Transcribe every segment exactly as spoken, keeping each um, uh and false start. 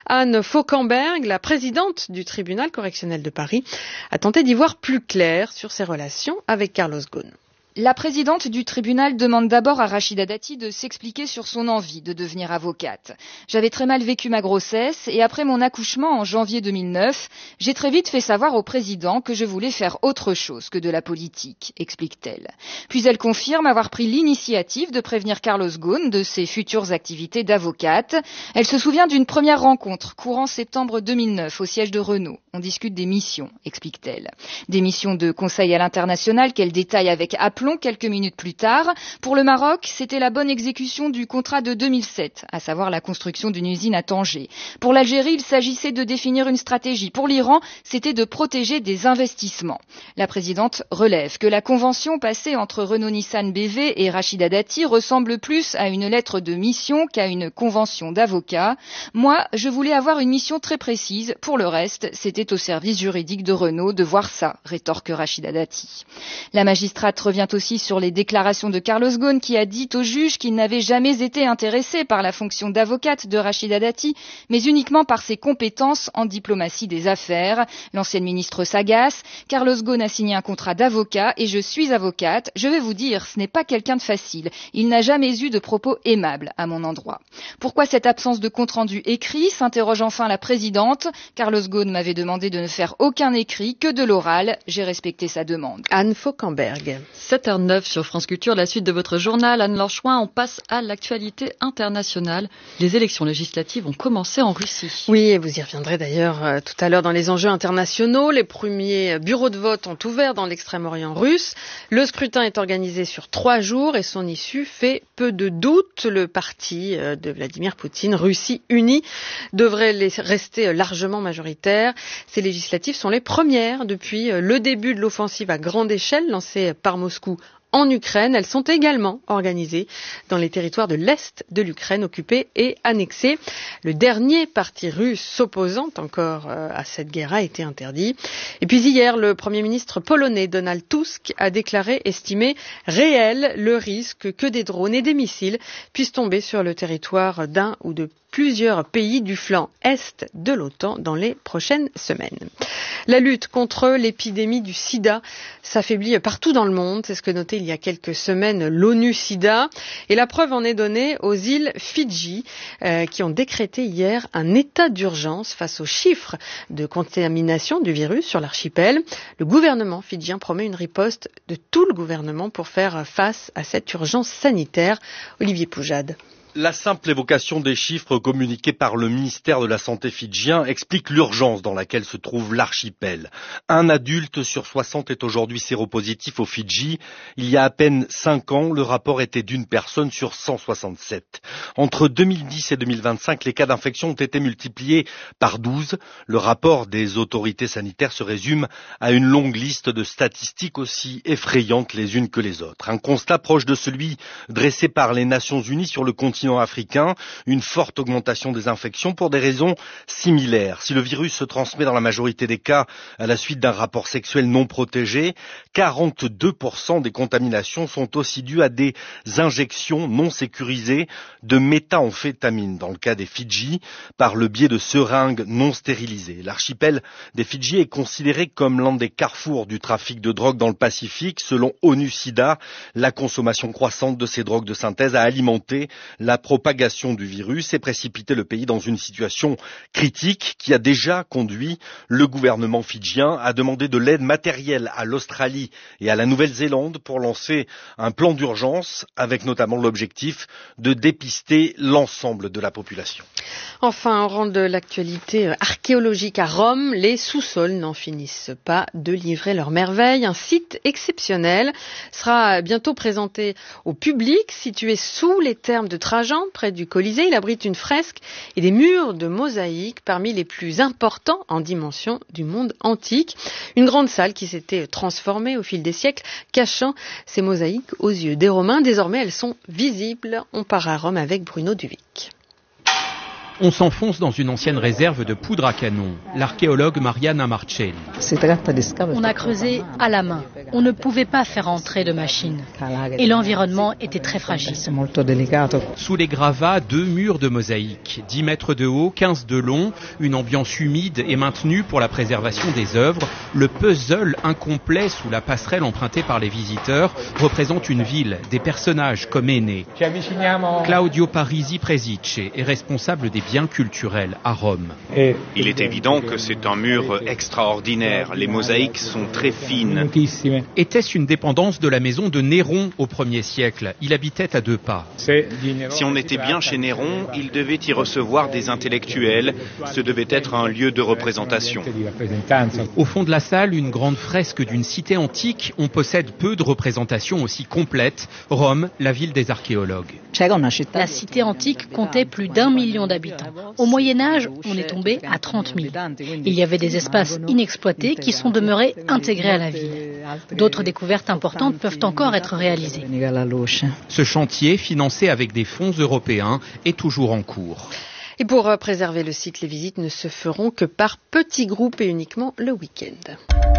Anne Fauquemberg, la présidente du tribunal correctionnel de Paris, a tenté d'y voir plus clair sur ses relations avec Carlos Ghosn. La présidente du tribunal demande d'abord à Rachida Dati de s'expliquer sur son envie de devenir avocate. J'avais très mal vécu ma grossesse et après mon accouchement en janvier deux mille neuf, j'ai très vite fait savoir au président que je voulais faire autre chose que de la politique, explique-t-elle. Puis elle confirme avoir pris l'initiative de prévenir Carlos Ghosn de ses futures activités d'avocate. Elle se souvient d'une première rencontre courant septembre deux mille neuf au siège de Renault. On discute des missions, explique-t-elle. Des missions de conseil à l'international qu'elle détaille avec aplomb quelques minutes plus tard. Pour le Maroc, c'était la bonne exécution du contrat de deux mille sept, à savoir la construction d'une usine à Tanger. Pour l'Algérie, il s'agissait de définir une stratégie. Pour l'Iran, c'était de protéger des investissements. La présidente relève que la convention passée entre Renault-Nissan B V et Rachida Dati ressemble plus à une lettre de mission qu'à une convention d'avocats. Moi, je voulais avoir une mission très précise. Pour le reste, c'était au service juridique de Renault de voir ça, rétorque Rachida Dati. La magistrate revient aussi sur les déclarations de Carlos Ghosn qui a dit au juge qu'il n'avait jamais été intéressé par la fonction d'avocate de Rachida Dati, mais uniquement par ses compétences en diplomatie des affaires. L'ancienne ministre s'agace. Carlos Ghosn a signé un contrat d'avocat et je suis avocate. Je vais vous dire, ce n'est pas quelqu'un de facile. Il n'a jamais eu de propos aimables à mon endroit. Pourquoi cette absence de compte-rendu écrit, s'interroge enfin la présidente. Carlos Ghosn m'avait demandé de ne faire aucun écrit, que de l'oral. J'ai respecté sa demande. Anne Fauquemberg. sept heures neuf sur France Culture, la suite de votre journal. Anne Lanchoin, on passe à l'actualité internationale. Les élections législatives ont commencé en Russie. Oui, et vous y reviendrez d'ailleurs euh, tout à l'heure dans les enjeux internationaux. Les premiers bureaux de vote ont ouvert dans l'extrême-orient russe. Le scrutin est organisé sur trois jours et son issue fait peu de doute. Le parti euh, de Vladimir Poutine, Russie unie, devrait les rester largement majoritaire. Ces législatives sont les premières depuis euh, le début de l'offensive à grande échelle lancée par Moscou en Ukraine. Elles sont également organisées dans les territoires de l'Est de l'Ukraine occupés et annexés. Le dernier parti russe s'opposant encore à cette guerre a été interdit. Et puis hier, le Premier ministre polonais Donald Tusk a déclaré estimer réel le risque que des drones et des missiles puissent tomber sur le territoire d'un ou de plusieurs pays du flanc est de l'OTAN dans les prochaines semaines. La lutte contre l'épidémie du sida s'affaiblit partout dans le monde. C'est ce que notait il y a quelques semaines l'ONU-Sida. Et la preuve en est donnée aux îles Fidji euh, qui ont décrété hier un état d'urgence face aux chiffres de contamination du virus sur l'archipel. Le gouvernement fidjien promet une riposte de tout le gouvernement pour faire face à cette urgence sanitaire. Olivier Poujade. La simple évocation des chiffres communiqués par le ministère de la Santé fidjien explique l'urgence dans laquelle se trouve l'archipel. Un adulte sur soixante est aujourd'hui séropositif aux Fidji. Il y a à peine cinq ans, le rapport était d'une personne sur cent soixante-sept. Entre deux mille dix et deux mille vingt-cinq, les cas d'infection ont été multipliés par douze. Le rapport des autorités sanitaires se résume à une longue liste de statistiques aussi effrayantes les unes que les autres. Un constat proche de celui dressé par les Nations Unies sur le continent africain, une forte augmentation des infections pour des raisons similaires. Si le virus se transmet dans la majorité des cas à la suite d'un rapport sexuel non protégé, quarante-deux pour cent des contaminations sont aussi dues à des injections non sécurisées de méthamphétamine, dans le cas des Fidji, par le biais de seringues non stérilisées. L'archipel des Fidji est considéré comme l'un des carrefours du trafic de drogue dans le Pacifique. Selon ONU-Sida, la consommation croissante de ces drogues de synthèse a alimenté la propagation du virus et précipité le pays dans une situation critique qui a déjà conduit le gouvernement fidjien à demander de l'aide matérielle à l'Australie et à la Nouvelle-Zélande pour lancer un plan d'urgence avec notamment l'objectif de dépister l'ensemble de la population. Enfin, au rang de l'actualité archéologique à Rome, les sous-sols n'en finissent pas de livrer leurs merveilles. Un site exceptionnel sera bientôt présenté au public, situé sous les thermes de Trajan, près du Colisée. Il abrite une fresque et des murs de mosaïques parmi les plus importants en dimension du monde antique. Une grande salle qui s'était transformée au fil des siècles, cachant ces mosaïques aux yeux des Romains. Désormais, elles sont visibles. On part à Rome avec Bruno Duvic. On s'enfonce dans une ancienne réserve de poudre à canon. L'archéologue Mariana Marcelli. On a creusé à la main. On ne pouvait pas faire entrer de machine. Et l'environnement était très fragile. Sous les gravats, deux murs de mosaïque, dix mètres de haut, quinze de long. Une ambiance humide est maintenue pour la préservation des œuvres. Le puzzle incomplet sous la passerelle empruntée par les visiteurs représente une ville, des personnages comme Énée. Claudio Parisi Presice est responsable des biens culturels à Rome. Il est évident que c'est un mur extraordinaire. Les mosaïques sont très fines. Était-ce une dépendance de la maison de Néron au premier siècle? Il habitait à deux pas. Si on était bien chez Néron, il devait y recevoir des intellectuels. Ce devait être un lieu de représentation. Au fond de la salle, une grande fresque d'une cité antique. On possède peu de représentations aussi complètes. Rome, la ville des archéologues. La cité antique comptait plus d'un million d'habitants. Au Moyen-Âge, on est tombé à trente mille. Il y avait des espaces inexploités qui sont demeurés intégrés à la ville. D'autres découvertes importantes peuvent encore être réalisées. Ce chantier, financé avec des fonds européens, est toujours en cours. Et pour préserver le site, les visites ne se feront que par petits groupes et uniquement le week-end.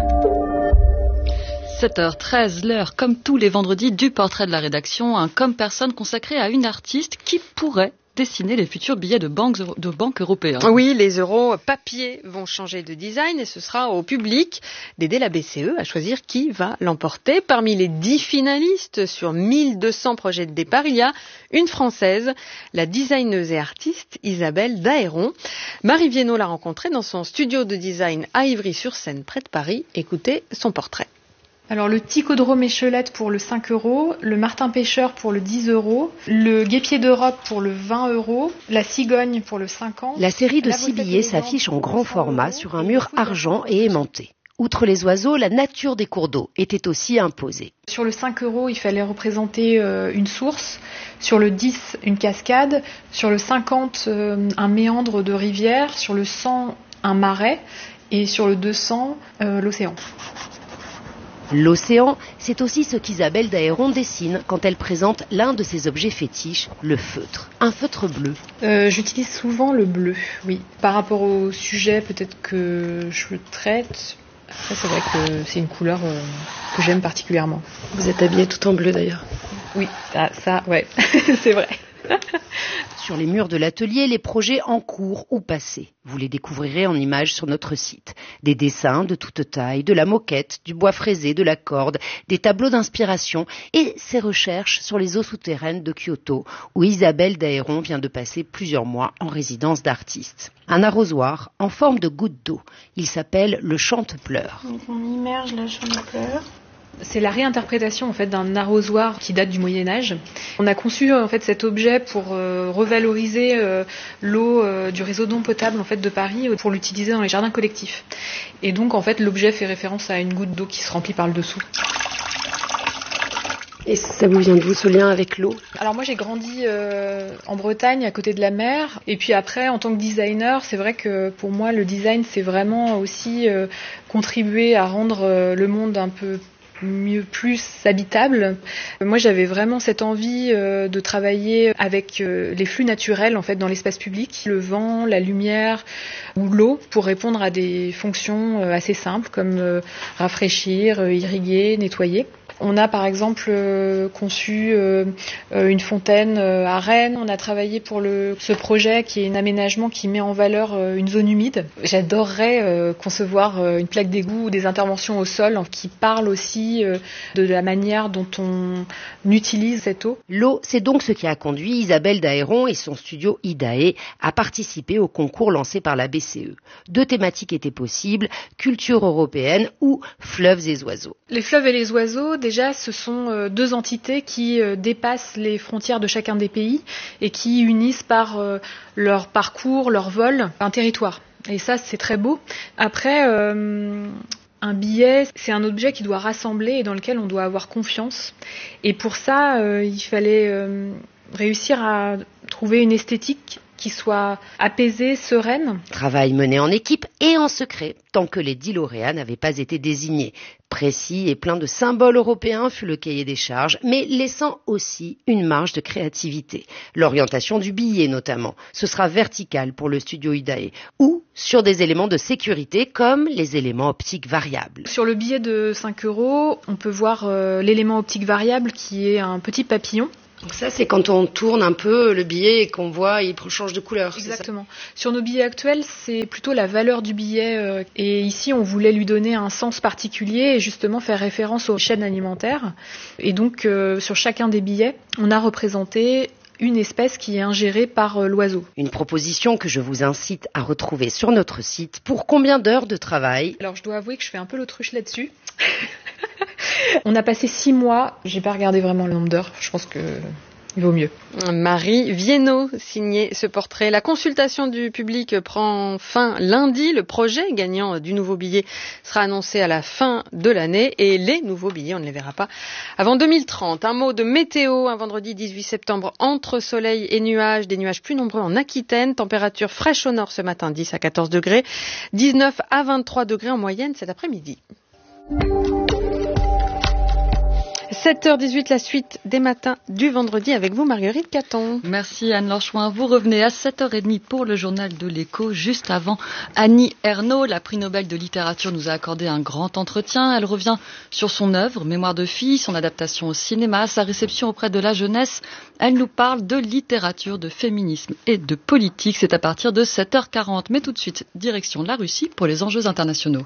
sept heures treize, l'heure, comme tous les vendredis, du portrait de la rédaction, un comme personne consacré à une artiste qui pourrait dessiner les futurs billets de banques de banque européens. Oui, les euros papier vont changer de design et ce sera au public d'aider la B C E à choisir qui va l'emporter. Parmi les dix finalistes sur mille deux cents projets de départ, il y a une Française, la designeuse et artiste Isabelle Dahéron. Marie Viennot l'a rencontrée dans son studio de design à Ivry-sur-Seine, près de Paris. Écoutez son portrait. Alors le Ticodrome échelette pour le cinq euros, le Martin Pêcheur pour le dix euros, le Guépier d'Europe pour le vingt euros, la Cigogne pour le cinquante. La série de six billets s'affiche en grand format sur un mur argent et aimanté. Outre les oiseaux, la nature des cours d'eau était aussi imposée. Sur le cinq euros, il fallait représenter euh, une source. Sur le dix, une cascade. Sur le cinquante, euh, un méandre de rivière. Sur le cent, un marais. Et sur le deux cents, euh, l'océan. L'océan, c'est aussi ce qu'Isabelle Dahéron dessine quand elle présente l'un de ses objets fétiches, le feutre. Un feutre bleu. Euh, j'utilise souvent le bleu, oui. Par rapport au sujet peut-être que je traite, après c'est vrai que c'est une couleur euh, que j'aime particulièrement. Vous êtes habillée tout en bleu d'ailleurs. Oui, ça, ça ouais, c'est vrai. Sur les murs de l'atelier, les projets en cours ou passés. Vous les découvrirez en images sur notre site. Des dessins de toute taille, de la moquette, du bois fraisé, de la corde, des tableaux d'inspiration et ses recherches sur les eaux souterraines de Kyoto, où Isabelle Dahéron vient de passer plusieurs mois en résidence d'artiste. Un arrosoir en forme de goutte d'eau. Il s'appelle le chante-pleurs. Donc on immerge la chante-pleurs. C'est la réinterprétation en fait d'un arrosoir qui date du Moyen Âge. On a conçu en fait cet objet pour euh, revaloriser euh, l'eau euh, du réseau d'eau potable en fait de Paris pour l'utiliser dans les jardins collectifs. Et donc en fait l'objet fait référence à une goutte d'eau qui se remplit par le dessous. Et ça vous vient de vous, ce lien avec l'eau? Alors moi j'ai grandi euh, en Bretagne à côté de la mer et puis après en tant que designer c'est vrai que pour moi le design c'est vraiment aussi euh, contribuer à rendre euh, le monde un peu mieux, plus habitable. Moi, j'avais vraiment cette envie euh, de travailler avec euh, les flux naturels en fait dans l'espace public, le vent, la lumière ou l'eau, pour répondre à des fonctions euh, assez simples comme euh, rafraîchir, euh, irriguer, nettoyer. On a par exemple euh, conçu euh, une fontaine euh, à Rennes. On a travaillé pour le, ce projet qui est un aménagement qui met en valeur euh, une zone humide. J'adorerais euh, concevoir euh, une plaque d'égout ou des interventions au sol qui parlent aussi euh, de la manière dont on utilise cette eau. L'eau, c'est donc ce qui a conduit Isabelle Dahéron et son studio Idae à participer au concours lancé par la B C E. Deux thématiques étaient possibles, culture européenne ou fleuves et oiseaux. Les fleuves et les oiseaux, déjà, ce sont deux entités qui dépassent les frontières de chacun des pays et qui unissent par leur parcours, leur vol, un territoire. Et ça, c'est très beau. Après, euh, un billet, c'est un objet qui doit rassembler et dans lequel on doit avoir confiance. Et pour ça, euh, il fallait euh, réussir à trouver une esthétique qui soit apaisée, sereine. Travail mené en équipe et en secret, tant que les dix lauréats n'avaient pas été désignés. Précis et plein de symboles européens fut le cahier des charges, mais laissant aussi une marge de créativité. L'orientation du billet notamment, ce sera vertical pour le studio Idae, ou sur des éléments de sécurité comme les éléments optiques variables. Sur le billet de cinq euros, on peut voir euh, l'élément optique variable qui est un petit papillon. Donc ça, c'est quand on tourne un peu le billet et qu'on voit, il change de couleur. Exactement. Sur nos billets actuels, c'est plutôt la valeur du billet. Euh, et ici, on voulait lui donner un sens particulier et justement faire référence aux chaînes alimentaires. Et donc, euh, sur chacun des billets, on a représenté une espèce qui est ingérée par euh, l'oiseau. Une proposition que je vous incite à retrouver sur notre site. Pour combien d'heures de travail ? Alors, je dois avouer que je fais un peu l'autruche là-dessus. On a passé six mois. J'ai pas regardé vraiment le nombre d'heures. Je pense que il vaut mieux. Marie Viennot signait ce portrait. La consultation du public prend fin lundi. Le projet gagnant du nouveau billet sera annoncé à la fin de l'année et les nouveaux billets, on ne les verra pas avant deux mille trente. Un mot de météo, un vendredi dix-huit septembre entre soleil et nuages, des nuages plus nombreux en Aquitaine, température fraîche au nord ce matin, dix à quatorze degrés, dix-neuf à vingt-trois degrés en moyenne cet après-midi. sept heures dix-huit, la suite des matins du vendredi avec vous, Marguerite Caton. Merci Anne Lanchouin. Vous revenez à sept heures trente pour le journal de l'Écho. Juste avant, Annie Ernaux, la prix Nobel de littérature, nous a accordé un grand entretien. Elle revient sur son œuvre, Mémoire de fille, son adaptation au cinéma, sa réception auprès de la jeunesse. Elle nous parle de littérature, de féminisme et de politique. C'est à partir de sept heures quarante. Mais tout de suite, direction la Russie pour les enjeux internationaux.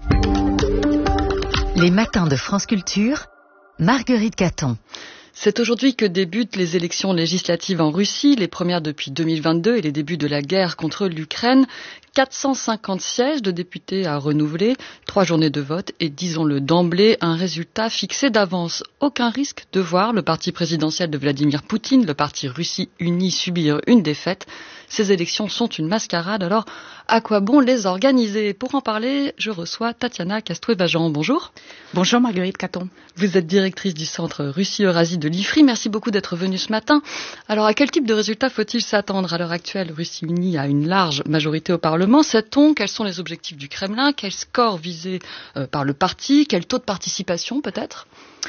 Les matins de France Culture, Marguerite Caton. C'est aujourd'hui que débutent les élections législatives en Russie, les premières depuis deux mille vingt-deux et les débuts de la guerre contre l'Ukraine. quatre cent cinquante sièges de députés à renouveler, trois journées de vote et, disons-le d'emblée, un résultat fixé d'avance. Aucun risque de voir le parti présidentiel de Vladimir Poutine, le parti Russie Unie, subir une défaite. Ces élections sont une mascarade, alors à quoi bon les organiser ? Pour en parler, je reçois Tatiana Castoué-Vajan. Bonjour. Bonjour Marguerite Caton. Vous êtes directrice du centre Russie-Eurasie de l'I F R I. Merci beaucoup d'être venue ce matin. Alors à quel type de résultat faut-il s'attendre ? À l'heure actuelle, Russie Unie a une large majorité au Parlement. Sait-on quels sont les objectifs du Kremlin ? Quel score visé euh, par le parti ? Quel taux de participation peut-être ?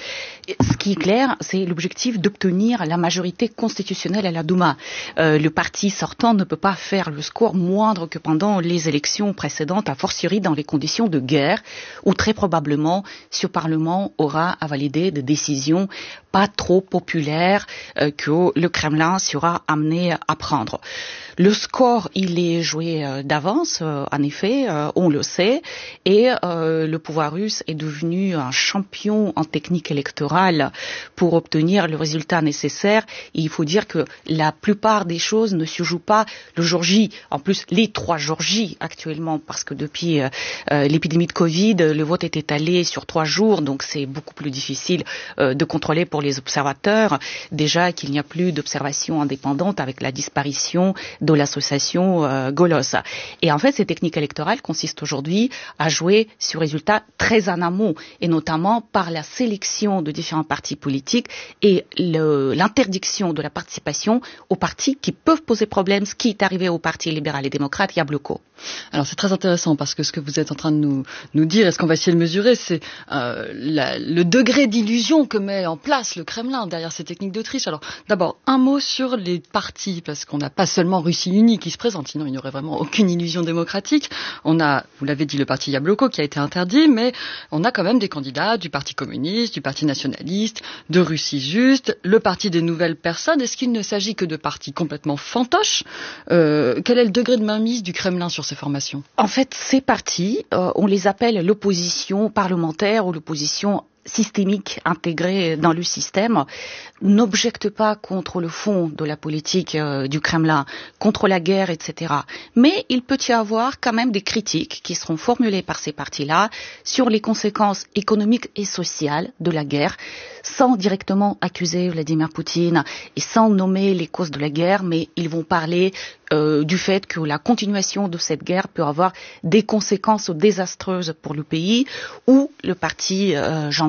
Ce qui est clair, c'est l'objectif d'obtenir la majorité constitutionnelle à la Douma. Euh, le parti sortant ne peut pas faire le score moindre que pendant les élections précédentes, a fortiori dans les conditions de guerre, où très probablement ce Parlement aura à valider des décisions pas trop populaires euh, que le Kremlin sera amené à prendre. Le score, il est joué euh, d'avance, euh, en effet, euh, on le sait, et euh, le pouvoir russe est devenu un champion en technique électorale pour obtenir le résultat nécessaire. Et il faut dire que la plupart des choses ne se jouent pas le jour J. En plus, les trois jours J actuellement, parce que depuis euh, euh, l'épidémie de Covid, le vote est étalé sur trois jours, donc c'est beaucoup plus difficile euh, de contrôler pour les observateurs. Déjà qu'il n'y a plus d'observation indépendante avec la disparition de l'association euh, Golos. Et en fait, ces techniques électorales consistent aujourd'hui à jouer sur résultats très en amont, et notamment par la sélection de différents partis politiques et le, l'interdiction de la participation aux partis qui peuvent poser problème, ce qui est arrivé au Parti libéral et démocrate Yabloko. Alors c'est très intéressant parce que ce que vous êtes en train de nous, nous dire, et ce qu'on va essayer de mesurer, c'est euh, la, le degré d'illusion que met en place le Kremlin derrière ces techniques de triche. Alors d'abord, un mot sur les partis, parce qu'on n'a pas seulement Russie Unie qui se présente, sinon il n'y aurait vraiment aucune illusion démocratique. On a, vous l'avez dit, le parti Yabloko qui a été interdit, mais on a quand même des candidats du Parti communiste, du Parti nationaliste, de Russie Juste, le Parti des nouvelles personnes. Est-ce qu'il ne s'agit que de partis complètement fantoches ? euh, Quel est le degré de mainmise du Kremlin sur ces formations ? En fait, ces partis, euh, on les appelle l'opposition parlementaire ou l'opposition systémique intégrée dans le système, n'objecte pas contre le fond de la politique euh, du Kremlin, contre la guerre, et cetera. Mais il peut y avoir quand même des critiques qui seront formulées par ces partis-là sur les conséquences économiques et sociales de la guerre, sans directement accuser Vladimir Poutine et sans nommer les causes de la guerre, mais ils vont parler euh, du fait que la continuation de cette guerre peut avoir des conséquences désastreuses pour le pays, où le parti euh, Jean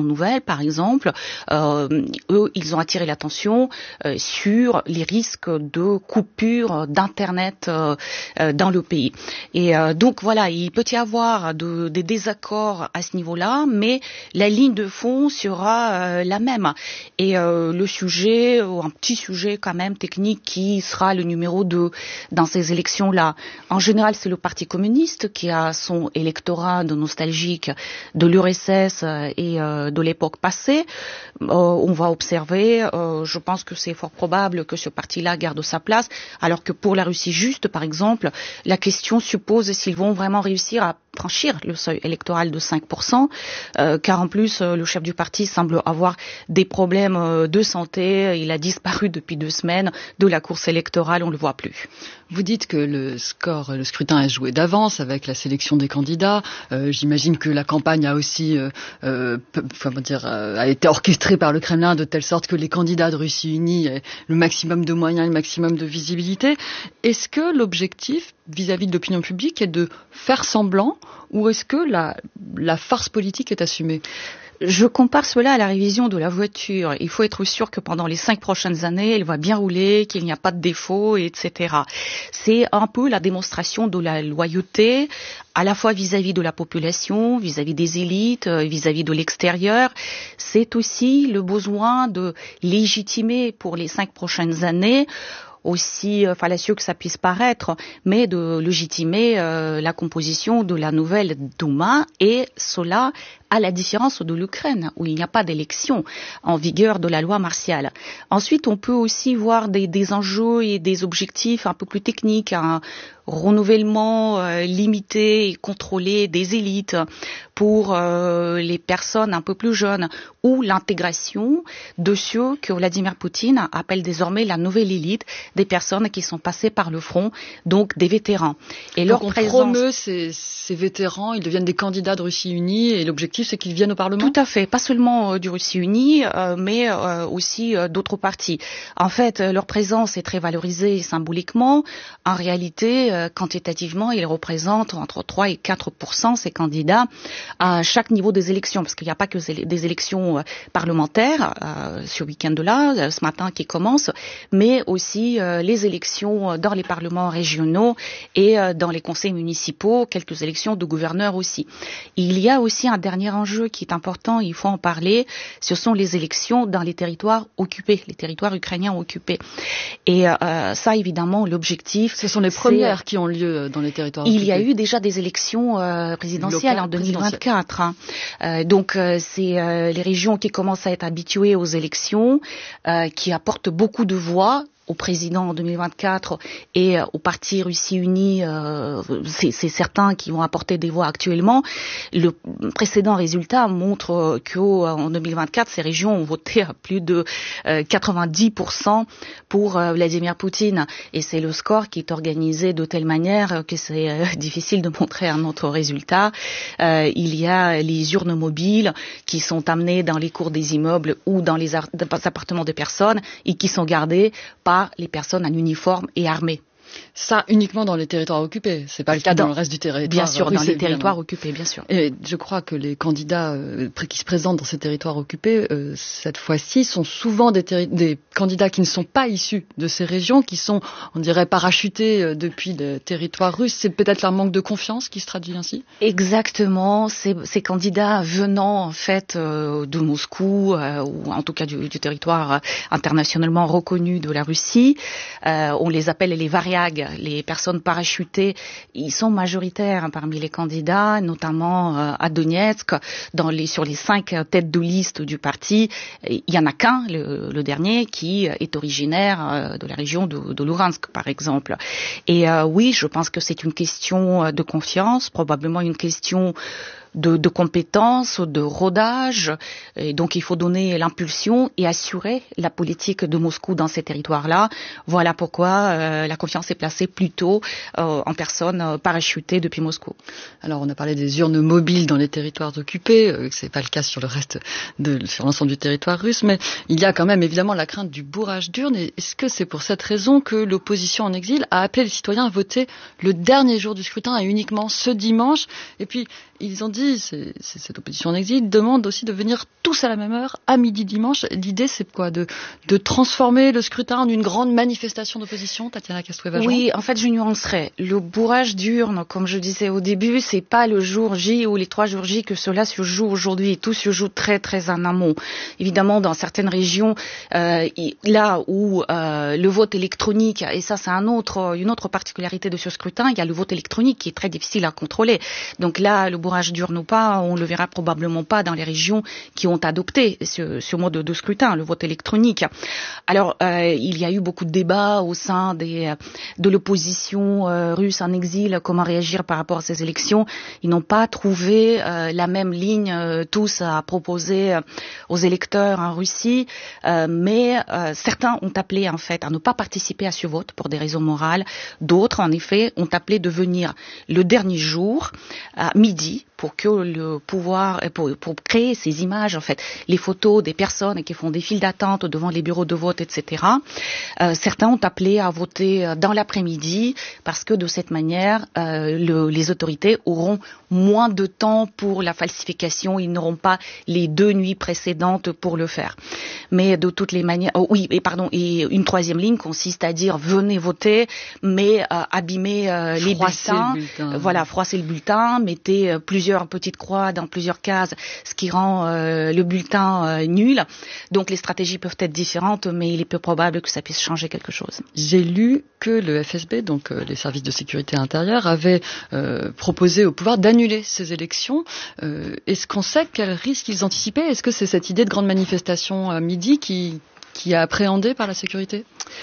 nouvelles, par exemple, euh, eux, ils ont attiré l'attention euh, sur les risques de coupure d'internet euh, euh, dans le pays. Et euh, donc voilà, il peut y avoir de, des désaccords à ce niveau-là, mais la ligne de fond sera euh, la même. Et euh, le sujet, un petit sujet quand même technique qui sera le numéro deux dans ces élections-là. En général, c'est le Parti communiste qui a son électorat de nostalgique de l'U R S S et euh, de l'époque passée. Euh, on va observer, euh, je pense que c'est fort probable que ce parti-là garde sa place, alors que pour la Russie juste, par exemple, la question suppose s'ils vont vraiment réussir à franchir le seuil électoral de cinq pour cent, euh, car en plus, euh, le chef du parti semble avoir des problèmes euh, de santé. Il a disparu depuis deux semaines de la course électorale, on ne le voit plus. Vous dites que le score, le scrutin est joué d'avance avec la sélection des candidats. Euh, j'imagine que la campagne a aussi, euh, euh, comment dire, euh, a été orchestrée par le Kremlin de telle sorte que les candidats de Russie unie aient le maximum de moyens, le maximum de visibilité. Est-ce que l'objectif vis-à-vis de l'opinion publique est de faire semblant, ou est-ce que la, la farce politique est assumée ? Je compare cela à la révision de la voiture. Il faut être sûr que pendant les cinq prochaines années, elle va bien rouler, qu'il n'y a pas de défauts, et cetera. C'est un peu la démonstration de la loyauté, à la fois vis-à-vis de la population, vis-à-vis des élites, vis-à-vis de l'extérieur. C'est aussi le besoin de légitimer pour les cinq prochaines années, aussi euh, fallacieux que ça puisse paraître, mais de légitimer euh, la composition de la nouvelle Douma, et cela à la différence de l'Ukraine, où il n'y a pas d'élection en vigueur de la loi martiale. Ensuite, on peut aussi voir des, des enjeux et des objectifs un peu plus techniques, un renouvellement euh, limité et contrôlé des élites pour euh, les personnes un peu plus jeunes, ou l'intégration de ceux que Vladimir Poutine appelle désormais la nouvelle élite, des personnes qui sont passées par le front, donc des vétérans. Et donc leur on présence... promeut ces, ces vétérans, ils deviennent des candidats de Russie unie, et l'objectif c'est qu'ils viennent au Parlement ? Tout à fait, pas seulement euh, du Russie unie, euh, mais euh, aussi euh, d'autres partis. En fait, euh, leur présence est très valorisée symboliquement. En réalité, euh, quantitativement, ils représentent entre trois et quatre pour cent ces candidats à chaque niveau des élections, parce qu'il n'y a pas que des élections euh, parlementaires euh, ce week-end-là, euh, ce matin qui commence, mais aussi euh, les élections dans les parlements régionaux et euh, dans les conseils municipaux, quelques élections de gouverneurs aussi. Il y a aussi un dernier enjeu qui est important, il faut en parler, ce sont les élections dans les territoires occupés, les territoires ukrainiens occupés. Et euh, ça, évidemment, l'objectif... Ce sont les premières qui ont lieu dans les territoires il occupés. Il y a eu déjà des élections euh, présidentielles Local, en deux mille vingt-quatre. Hein. Euh, donc, euh, c'est euh, les régions qui commencent à être habituées aux élections, euh, qui apportent beaucoup de voix au président en deux mille vingt-quatre et au parti Russie unie, euh, c'est, c'est certains qui vont apporter des voix actuellement. Le précédent résultat montre qu'en deux mille vingt-quatre, ces régions ont voté à plus de euh, quatre-vingt-dix pour cent pour euh, Vladimir Poutine. Et c'est le score qui est organisé de telle manière que c'est euh, difficile de montrer un autre résultat. Euh, il y a les urnes mobiles qui sont amenées dans les cours des immeubles ou dans les ar- appartements des personnes et qui sont gardées par les personnes en uniforme et armées. Ça uniquement dans les territoires occupés, c'est pas le cas dans, dans le reste du territoire. Bien sûr, russe, dans les territoires évidemment. occupés, bien sûr. Et je crois que les candidats euh, qui se présentent dans ces territoires occupés, euh, cette fois-ci, sont souvent des, terri- des candidats qui ne sont pas issus de ces régions, qui sont, on dirait, parachutés euh, depuis le territoire russe. C'est peut-être leur manque de confiance qui se traduit ainsi ? Exactement. Ces, ces candidats venant en fait euh, de Moscou, euh, ou en tout cas du, du territoire euh, internationalement reconnu de la Russie, euh, on les appelle les variags. Les personnes parachutées, ils sont majoritaires parmi les candidats, notamment euh, à Donetsk, dans les, sur les cinq têtes de liste du parti. Il y en a qu'un, le, le dernier, qui est originaire euh, de la région de, de Luhansk, par exemple. Et euh, oui, je pense que c'est une question de confiance, probablement une question de, de compétences, de rodage. Et donc il faut donner l'impulsion et assurer la politique de Moscou dans ces territoires-là. Voilà pourquoi euh, la confiance est placée plutôt euh, en personnes euh, parachutées depuis Moscou. Alors on a parlé des urnes mobiles dans les territoires occupés, euh, c'est pas le cas sur le reste, de, sur l'ensemble du territoire russe, mais il y a quand même évidemment la crainte du bourrage d'urnes. Et est-ce que c'est pour cette raison que l'opposition en exil a appelé les citoyens à voter le dernier jour du scrutin et uniquement ce dimanche ? Et puis ils ont dit Russie, c'est, c'est cette opposition en exil, demande aussi de venir tous à la même heure, à midi dimanche. L'idée, c'est quoi? De, de transformer le scrutin en une grande manifestation d'opposition, Tatiana Castoué-Vajan? Oui, en fait, je nuancerais. Le bourrage d'urne, comme je disais au début, c'est pas le jour J ou les trois jours J que cela se joue aujourd'hui. Tout se joue très, très en amont. Évidemment, dans certaines régions, euh, là où euh, le vote électronique, et ça, c'est un autre, une autre particularité de ce scrutin, il y a le vote électronique qui est très difficile à contrôler. Donc là, le bourrage d'urne ou pas, on le verra probablement pas dans les régions qui ont adopté ce, ce mode de scrutin, le vote électronique. Alors, euh, il y a eu beaucoup de débats au sein des, de l'opposition euh, russe en exil, comment réagir par rapport à ces élections. Ils n'ont pas trouvé euh, la même ligne euh, tous à proposer euh, aux électeurs en Russie, euh, mais euh, certains ont appelé en fait à ne pas participer à ce vote pour des raisons morales. D'autres, en effet, ont appelé de venir le dernier jour à midi pour que le pouvoir, pour, pour créer ces images, en fait, les photos des personnes qui font des files d'attente devant les bureaux de vote, et cetera. Euh, certains ont appelé à voter dans l'après-midi parce que de cette manière, euh, le, les autorités auront moins de temps pour la falsification. Ils n'auront pas les deux nuits précédentes pour le faire. Mais de toutes les manières, oh, oui, et pardon, et une troisième ligne consiste à dire venez voter, mais euh, abîmer euh, les bulletins. Le bulletin. Voilà, froisser le bulletin, mettez euh, plusieurs petites croix dans plusieurs cases, ce qui rend euh, le bulletin euh, nul. Donc les stratégies peuvent être différentes, mais il est peu probable que ça puisse changer quelque chose. J'ai lu que le F S B, donc euh, les services de sécurité intérieure, avaient euh, proposé au pouvoir d'annuler ces élections. Euh, est-ce qu'on sait quels risques ils anticipaient? Est-ce que c'est cette idée de grande manifestation à midi qui, qui est appréhendée par la sécurité?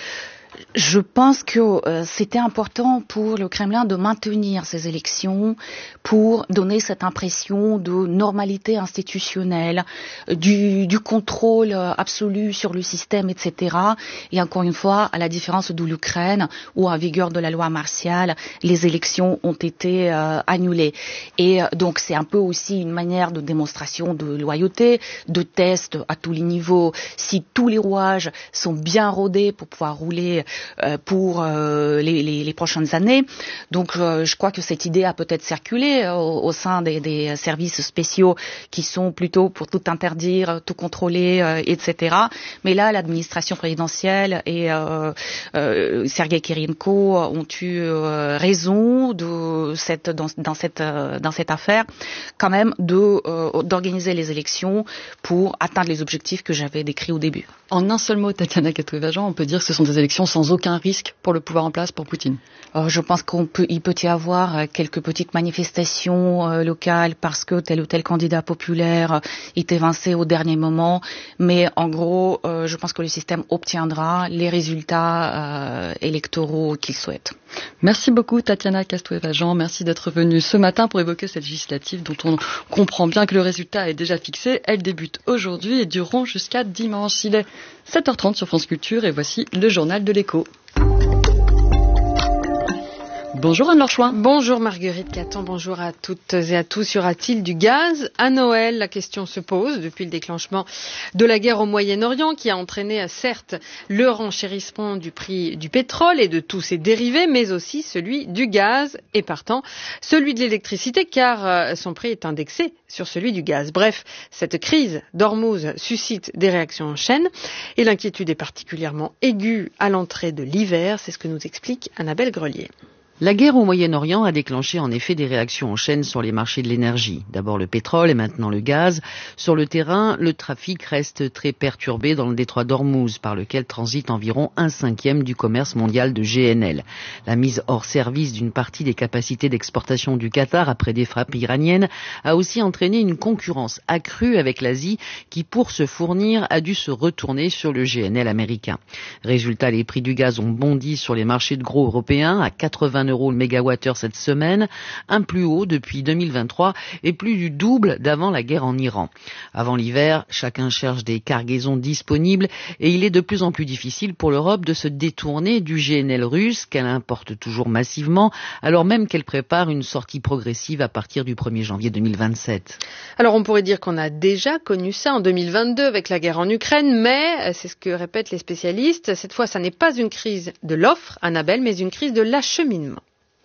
Je pense que euh, c'était important pour le Kremlin de maintenir ces élections pour donner cette impression de normalité institutionnelle, du, du contrôle absolu sur le système, et cetera. Et encore une fois, à la différence de l'Ukraine, où en vigueur de la loi martiale, les élections ont été euh, annulées. Et euh, donc c'est un peu aussi une manière de démonstration de loyauté, de test à tous les niveaux. Si tous les rouages sont bien rodés pour pouvoir rouler pour euh, les, les, les prochaines années. Donc euh, je crois que cette idée a peut-être circulé au, au sein des, des services spéciaux qui sont plutôt pour tout interdire, tout contrôler, euh, et cetera. Mais là, l'administration présidentielle et euh, euh, Sergei Kirenko ont eu euh, raison de cette, dans, dans, cette, euh, dans cette affaire, quand même, de, euh, d'organiser les élections pour atteindre les objectifs que j'avais décrits au début. En un seul mot, Tatiana Castoué-Vajan, on peut dire que ce sont des élections sans aucun risque pour le pouvoir en place, pour Poutine. Euh, je pense qu'on peut, il peut y avoir quelques petites manifestations euh, locales parce que tel ou tel candidat populaire est évincé au dernier moment, mais en gros, euh, je pense que le système obtiendra les résultats euh, électoraux qu'il souhaite. Merci beaucoup Tatiana Castoué-Vajan, merci d'être venue ce matin pour évoquer cette législative dont on comprend bien que le résultat est déjà fixé. Elle débute aujourd'hui et durera jusqu'à dimanche. Il est sept heures trente sur France Culture et voici le journal de l'écho. Bonjour Anne-Laure Chouin. Bonjour Marguerite Caton, bonjour à toutes et à tous. Y aura-t-il du gaz à Noël? La question se pose depuis le déclenchement de la guerre au Moyen-Orient qui a entraîné certes le renchérissement du prix du pétrole et de tous ses dérivés, mais aussi celui du gaz et partant celui de l'électricité car son prix est indexé sur celui du gaz. Bref, cette crise d'Ormuz suscite des réactions en chaîne et l'inquiétude est particulièrement aiguë à l'entrée de l'hiver. C'est ce que nous explique Annabelle Grelier. La guerre au Moyen-Orient a déclenché en effet des réactions en chaîne sur les marchés de l'énergie. D'abord le pétrole et maintenant le gaz. Sur le terrain, le trafic reste très perturbé dans le détroit d'Ormuz, par lequel transite environ un cinquième du commerce mondial de G N L. La mise hors service d'une partie des capacités d'exportation du Qatar après des frappes iraniennes a aussi entraîné une concurrence accrue avec l'Asie qui, pour se fournir, a dû se retourner sur le G N L américain. Résultat, les prix du gaz ont bondi sur les marchés de gros européens à quatre-vingts euros le mégawattheure cette semaine, un plus haut depuis deux mille vingt-trois et plus du double d'avant la guerre en Iran. Avant l'hiver, chacun cherche des cargaisons disponibles et il est de plus en plus difficile pour l'Europe de se détourner du G N L russe qu'elle importe toujours massivement, alors même qu'elle prépare une sortie progressive à partir du premier janvier deux mille vingt-sept. Alors on pourrait dire qu'on a déjà connu ça en deux mille vingt-deux avec la guerre en Ukraine, mais c'est ce que répètent les spécialistes, cette fois ça n'est pas une crise de l'offre, Annabelle, mais une crise de l'acheminement.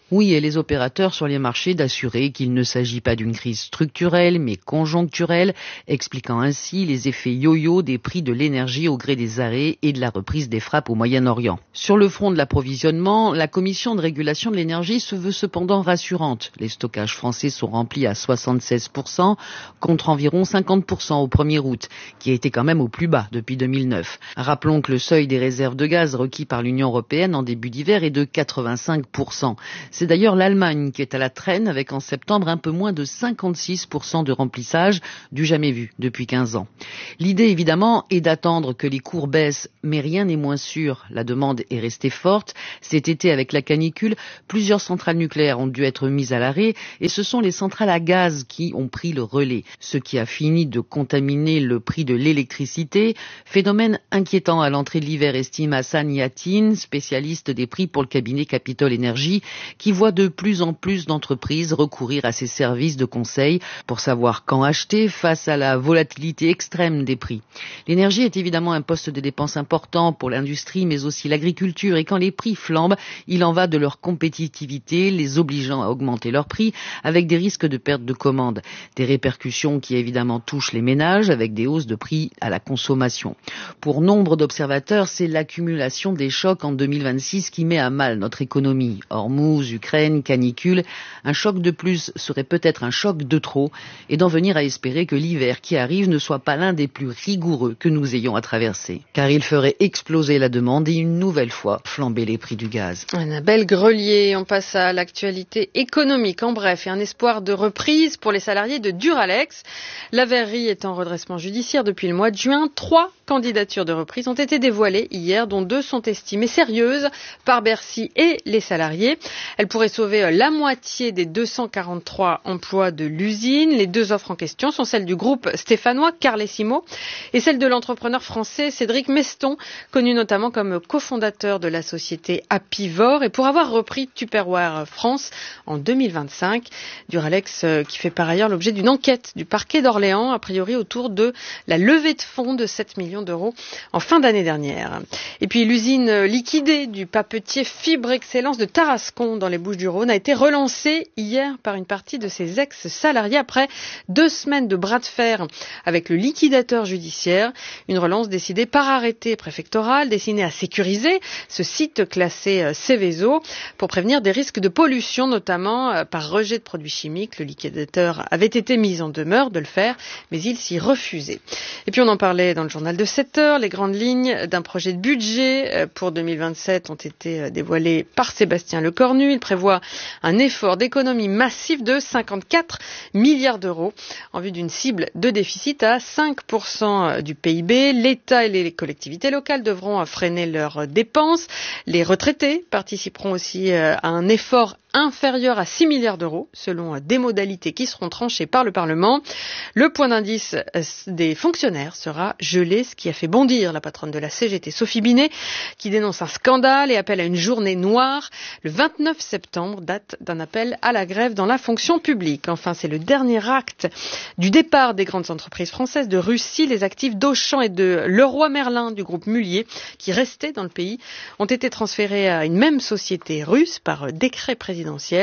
Oui, et les opérateurs sur les marchés d'assurer qu'il ne s'agit pas d'une crise structurelle, mais conjoncturelle, expliquant ainsi les effets yo-yo des prix de l'énergie au gré des arrêts et de la reprise des frappes au Moyen-Orient. Sur le front de l'approvisionnement, la Commission de régulation de l'énergie se veut cependant rassurante. Les stockages français sont remplis à soixante-seize pour cent, contre environ cinquante pour cent au premier août, qui a été quand même au plus bas depuis deux mille neuf. Rappelons que le seuil des réserves de gaz requis par l'Union européenne en début d'hiver est de quatre-vingt-cinq pour cent. C'est d'ailleurs l'Allemagne qui est à la traîne avec en septembre un peu moins de cinquante-six pour cent de remplissage, du jamais vu depuis quinze ans. L'idée évidemment est d'attendre que les cours baissent, mais rien n'est moins sûr. La demande est restée forte. Cet été avec la canicule, plusieurs centrales nucléaires ont dû être mises à l'arrêt et ce sont les centrales à gaz qui ont pris le relais, ce qui a fini de contaminer le prix de l'électricité. Phénomène inquiétant à l'entrée de l'hiver, estime Hassan Yatin, spécialiste des prix pour le cabinet Capitol Énergie, qui voit de plus en plus d'entreprises recourir à ces services de conseil pour savoir quand acheter face à la volatilité extrême des prix. L'énergie est évidemment un poste de dépense important pour l'industrie, mais aussi l'agriculture, et quand les prix flambent, il en va de leur compétitivité, les obligeant à augmenter leurs prix, avec des risques de perte de commandes. Des répercussions qui évidemment touchent les ménages, avec des hausses de prix à la consommation. Pour nombre d'observateurs, c'est l'accumulation des chocs en deux mille vingt-six qui met à mal notre économie. Hormuz, Ukraine, canicule, un choc de plus serait peut-être un choc de trop, et d'en venir à espérer que l'hiver qui arrive ne soit pas l'un des plus rigoureux que nous ayons à traverser. Car il ferait exploser la demande et une nouvelle fois flamber les prix du gaz. Annabelle Grelier, on passe à l'actualité économique en bref et un espoir de reprise pour les salariés de Duralex. La verrerie est en redressement judiciaire depuis le mois de juin. Trois candidatures de reprise ont été dévoilées hier, dont deux sont estimées sérieuses par Bercy et les salariés. Elles pourraient sauver la moitié des deux cent quarante-trois emplois de l'usine. Les deux offres en question sont celles du groupe stéphanois Carlesimo et celle de l'entrepreneur français Cédric Meston, connu notamment comme cofondateur de la société Apivor et pour avoir repris Tupperware France en deux mille vingt-cinq. Duralex qui fait par ailleurs l'objet d'une enquête du parquet d'Orléans, a priori autour de la levée de fonds de sept millions d'euros en fin d'année dernière. Et puis l'usine liquidée du papetier Fibre Excellence de Tarascon dans les Bouches-du-Rhône a été relancée hier par une partie de ses ex-salariés après deux semaines de bras de fer avec le liquidateur judiciaire. Une relance décidée par arrêté préfectoral destiné à sécuriser ce site classé Seveso pour prévenir des risques de pollution, notamment par rejet de produits chimiques. Le liquidateur avait été mis en demeure de le faire, mais il s'y refusait. Et puis on en parlait dans le journal de sept heures. Les grandes lignes d'un projet de budget pour deux mille vingt-sept ont été dévoilées par Sébastien Lecornu. Il prévoit un effort d'économie massif de cinquante-quatre milliards d'euros en vue d'une cible de déficit à cinq pour cent du P I B. L'État et les collectivités locales devront freiner leurs dépenses. Les retraités participeront aussi à un effort inférieur à six milliards d'euros, selon des modalités qui seront tranchées par le Parlement. Le point d'indice des fonctionnaires sera gelé, ce qui a fait bondir la patronne de la C G T, Sophie Binet, qui dénonce un scandale et appelle à une journée noire. Le vingt-neuf septembre, date d'un appel à la grève dans la fonction publique. Enfin, c'est le dernier acte du départ des grandes entreprises françaises de Russie. Les actifs d'Auchan et de Leroy Merlin du groupe Mullier, qui restaient dans le pays, ont été transférés à une même société russe par décret présidentiel.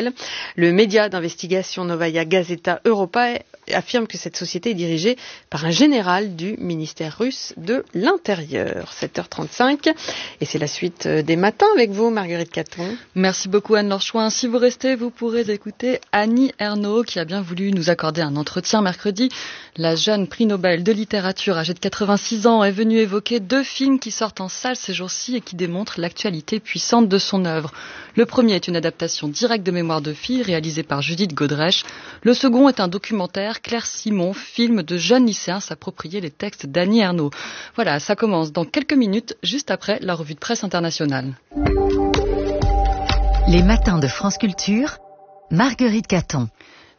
Le média d'investigation Novaya Gazeta Europa affirme que cette société est dirigée par un général du ministère russe de l'Intérieur. sept heures trente-cinq et c'est la suite des matins avec vous, Marguerite Caton. Merci beaucoup Anne Lorchouin. Si vous restez, vous pourrez écouter Annie Ernaux qui a bien voulu nous accorder un entretien mercredi. La jeune prix Nobel de littérature âgée de quatre-vingt-six ans est venue évoquer deux films qui sortent en salle ces jours-ci et qui démontrent l'actualité puissante de son œuvre. Le premier est une adaptation directe de Mémoire de fille réalisée par Judith Godrèche. Le second est un documentaire Claire Simon, film de jeunes lycéens s'approprier les textes d'Annie Ernaux. Voilà, ça commence dans quelques minutes, juste après la revue de presse internationale. Les matins de France Culture, Marguerite Caton.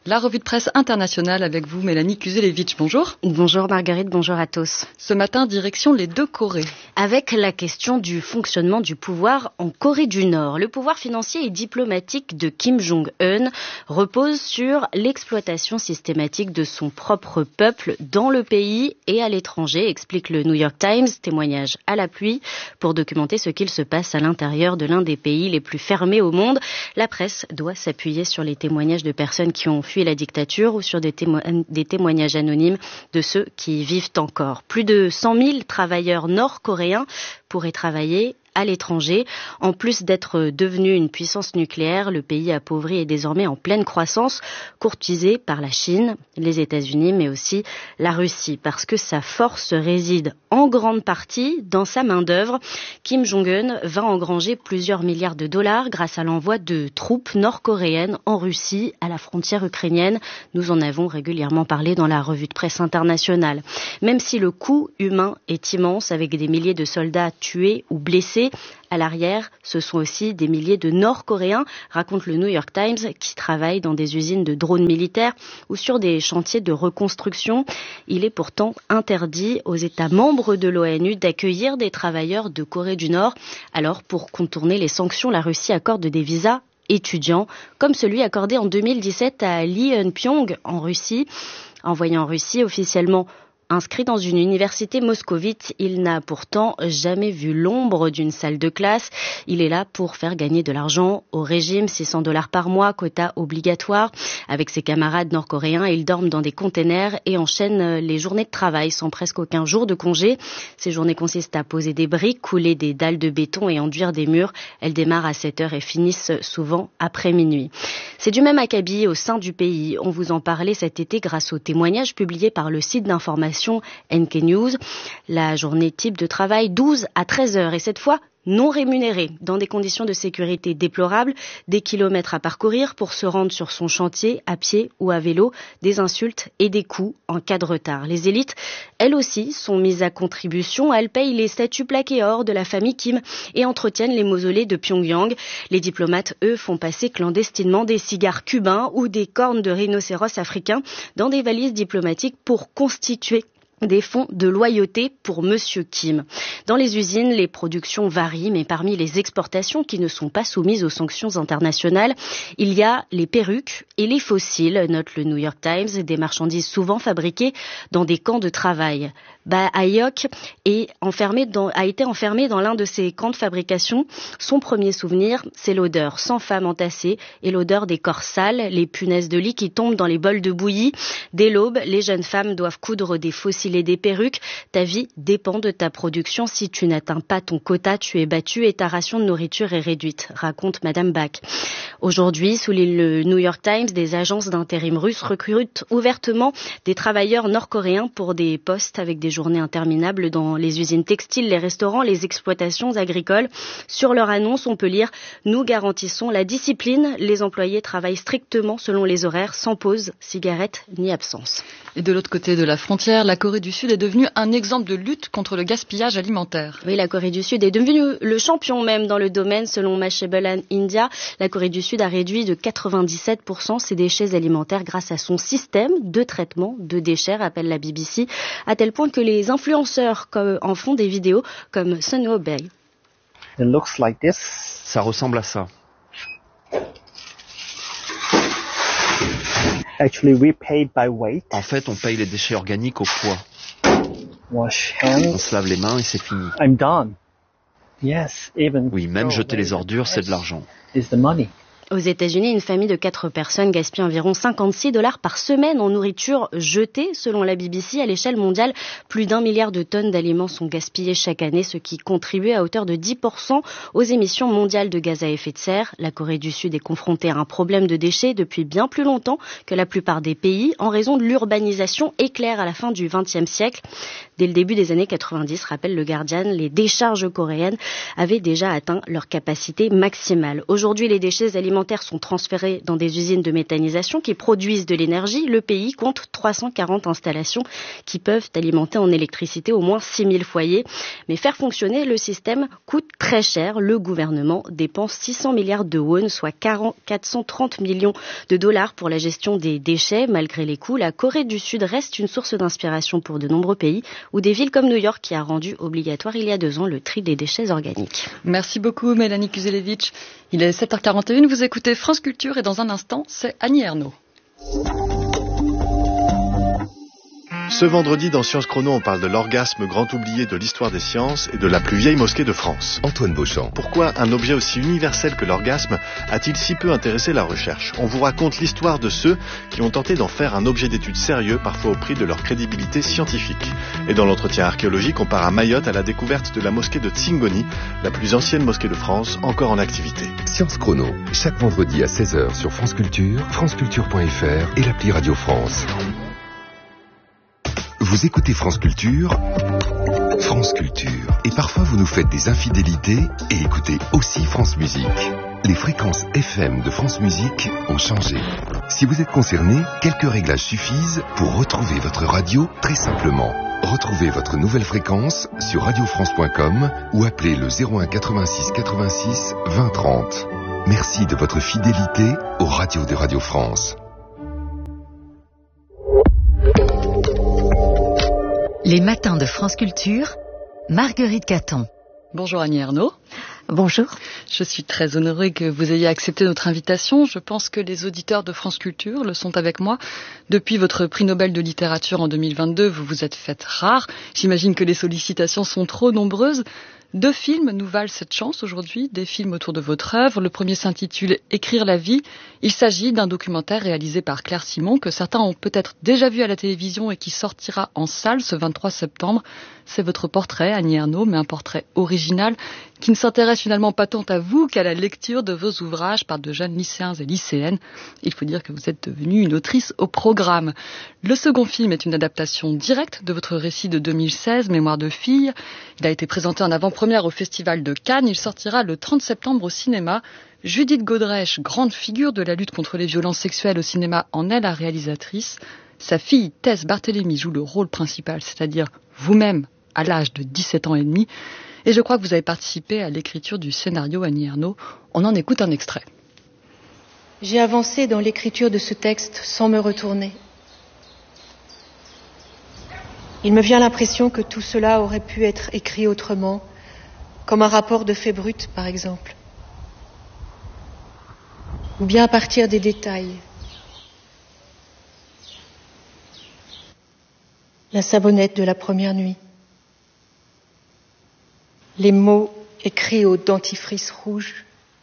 La revue de presse internationale avec vous, Mélanie Kuzelevitch. Bonjour. Bonjour Marguerite, bonjour à tous. Ce matin, direction les deux Corées. Avec la question du fonctionnement du pouvoir en Corée du Nord. Le pouvoir financier et diplomatique de Kim Jong-un repose sur l'exploitation systématique de son propre peuple dans le pays et à l'étranger, explique le New York Times, témoignage à l'appui pour documenter ce qu'il se passe à l'intérieur de l'un des pays les plus fermés au monde. La presse doit s'appuyer sur les témoignages de personnes qui ont fui la dictature ou sur des, témo- des témoignages anonymes de ceux qui y vivent encore. Plus de cent mille travailleurs nord-coréens pourraient travailler à l'étranger. En plus d'être devenu une puissance nucléaire, le pays appauvri est désormais en pleine croissance, courtisé par la Chine, les États-Unis, mais aussi la Russie, parce que sa force réside en grande partie dans sa main-d'œuvre. Kim Jong-un va engranger plusieurs milliards de dollars grâce à l'envoi de troupes nord-coréennes en Russie, à la frontière ukrainienne. Nous en avons régulièrement parlé dans la revue de presse internationale. Même si le coût humain est immense, avec des milliers de soldats tués ou blessés, à l'arrière, ce sont aussi des milliers de Nord-Coréens, raconte le New York Times, qui travaillent dans des usines de drones militaires ou sur des chantiers de reconstruction. Il est pourtant interdit aux États membres de l'ONU d'accueillir des travailleurs de Corée du Nord. Alors, pour contourner les sanctions, la Russie accorde des visas étudiants, comme celui accordé en deux mille dix-sept à Lee Eun-pyong en Russie. Envoyé en Russie officiellement inscrit dans une université moscovite, il n'a pourtant jamais vu l'ombre d'une salle de classe. Il est là pour faire gagner de l'argent au régime, six cents dollars par mois, quota obligatoire. Avec ses camarades nord-coréens, ils dorment dans des containers et enchaînent les journées de travail sans presque aucun jour de congé. Ces journées consistent à poser des briques, couler des dalles de béton et enduire des murs. Elles démarrent à sept heures et finissent souvent après minuit. C'est du même acabit au sein du pays. On vous en parlait cet été grâce aux témoignages publiés par le site d'information N K News. La journée type de travail douze à treize heures et cette fois non rémunérée, dans des conditions de sécurité déplorables, des kilomètres à parcourir pour se rendre sur son chantier à pied ou à vélo, des insultes et des coups en cas de retard. Les élites, elles aussi, sont mises à contribution. Elles payent les statues plaquées or de la famille Kim et entretiennent les mausolées de Pyongyang. Les diplomates, eux, font passer clandestinement des cigares cubains ou des cornes de rhinocéros africains dans des valises diplomatiques pour constituer des fonds de loyauté pour Monsieur Kim. Dans les usines, les productions varient, mais parmi les exportations qui ne sont pas soumises aux sanctions internationales, il y a les perruques et les fossiles, note le New York Times, des marchandises souvent fabriquées dans des camps de travail. Bah, Ayok est enfermé dans, a été enfermé dans l'un de ces camps de fabrication. Son premier souvenir, c'est l'odeur sans femme entassée et l'odeur des corps sales, les punaises de lit qui tombent dans les bols de bouillie. Dès l'aube, les jeunes femmes doivent coudre des fossiles et des perruques. Ta vie dépend de ta production. Si tu n'atteins pas ton quota, tu es battu et ta ration de nourriture est réduite, raconte Madame Bach. Aujourd'hui, souligne le New York Times, des agences d'intérim russes recrutent ouvertement des travailleurs nord-coréens pour des postes avec des journées interminables dans les usines textiles, les restaurants, les exploitations agricoles. Sur leur annonce, on peut lire « Nous garantissons la discipline. Les employés travaillent strictement selon les horaires, sans pause, cigarette ni absence. » Et de l'autre côté de la frontière, la Corée du Sud est devenue un exemple de lutte contre le gaspillage alimentaire. Oui, la Corée du Sud est devenue le champion même dans le domaine. Selon Mashable India, la Corée du Sud a réduit de quatre-vingt-dix-sept pour cent ses déchets alimentaires grâce à son système de traitement de déchets, rappelle la B B C, à tel point que les influenceurs en font des vidéos comme Sunwoo Bae. It looks like this. Ça ressemble à ça. Actually, we pay by weight. En fait, on paye les déchets organiques au poids. Wash hands. On se lave les mains et c'est fini. I'm done. Yes, even oui, même jeter les ordures, c'est de l'argent. Is the money. Aux États-Unis, une famille de quatre personnes gaspille environ cinquante-six dollars par semaine en nourriture jetée. Selon la B B C, à l'échelle mondiale, plus d'un milliard de tonnes d'aliments sont gaspillés chaque année, ce qui contribue à hauteur de dix pour cent aux émissions mondiales de gaz à effet de serre. La Corée du Sud est confrontée à un problème de déchets depuis bien plus longtemps que la plupart des pays, en raison de l'urbanisation éclair à la fin du vingtième siècle. Dès le début des années quatre-vingt-dix, rappelle le Guardian, les décharges coréennes avaient déjà atteint leur capacité maximale. Aujourd'hui, les déchets alimentaires supplémentaires sont transférés dans des usines de méthanisation qui produisent de l'énergie. Le pays compte trois cent quarante installations qui peuvent alimenter en électricité au moins six mille foyers. Mais faire fonctionner le système coûte très cher. Le gouvernement dépense six cents milliards de won, soit quatre cent trente millions de dollars pour la gestion des déchets. Malgré les coûts, la Corée du Sud reste une source d'inspiration pour de nombreux pays ou des villes comme New York qui a rendu obligatoire il y a deux ans le tri des déchets organiques. Merci beaucoup Mélanie Kuzelevich. Il est sept heures quarante et une, vous écoutez France Culture et dans un instant, c'est Annie Ernaux. Ce vendredi, dans Sciences Chrono, on parle de l'orgasme grand oublié de l'histoire des sciences et de la plus vieille mosquée de France. Antoine Beauchamp. Pourquoi un objet aussi universel que l'orgasme a-t-il si peu intéressé la recherche ? On vous raconte l'histoire de ceux qui ont tenté d'en faire un objet d'étude sérieux, parfois au prix de leur crédibilité scientifique. Et dans l'entretien archéologique, on part à Mayotte à la découverte de la mosquée de Tsingoni, la plus ancienne mosquée de France, encore en activité. Sciences Chrono, chaque vendredi à seize heures sur France Culture, franceculture point f r et l'appli Radio France. Vous écoutez France Culture, France Culture. Et parfois vous nous faites des infidélités et écoutez aussi France Musique. Les fréquences F M de France Musique ont changé. Si vous êtes concerné, quelques réglages suffisent pour retrouver votre radio très simplement. Retrouvez votre nouvelle fréquence sur radio france point com ou appelez le zéro un quatre-vingt-six quatre-vingt-six vingt trente. Merci de votre fidélité aux radios de Radio France. Les matins de France Culture, Marguerite Caton. Bonjour Annie Ernaux. Bonjour. Je suis très honorée que vous ayez accepté notre invitation. Je pense que les auditeurs de France Culture le sont avec moi. Depuis votre prix Nobel de littérature en deux mille vingt-deux, vous vous êtes faite rare. J'imagine que les sollicitations sont trop nombreuses. Deux films nous valent cette chance aujourd'hui, des films autour de votre œuvre. Le premier s'intitule « Écrire la vie ». Il s'agit d'un documentaire réalisé par Claire Simon que certains ont peut-être déjà vu à la télévision et qui sortira en salle ce vingt-trois septembre. C'est votre portrait, Annie Ernaux, mais un portrait original qui ne s'intéresse finalement pas tant à vous qu'à la lecture de vos ouvrages par de jeunes lycéens et lycéennes. Il faut dire que vous êtes devenue une autrice au programme. Le second film est une adaptation directe de votre récit de deux mille seize, Mémoire de fille. Il a été présenté en avant-première au Festival de Cannes. Il sortira le trente septembre au cinéma. Judith Godrèche, grande figure de la lutte contre les violences sexuelles au cinéma, en est la réalisatrice. Sa fille, Tess Barthélémy, joue le rôle principal, c'est-à-dire vous-même, à l'âge de dix-sept ans et demi. Et je crois que vous avez participé à l'écriture du scénario, Annie Ernaux. On en écoute un extrait. J'ai avancé dans l'écriture de ce texte sans me retourner. Il me vient l'impression que tout cela aurait pu être écrit autrement, comme un rapport de faits bruts, par exemple. Ou bien à partir des détails. La savonnette de la première nuit. Les mots écrits au dentifrice rouge.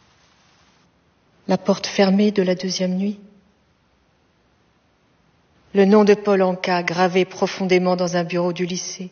La porte fermée de la deuxième nuit. Le nom de Paul Anka gravé profondément dans un bureau du lycée.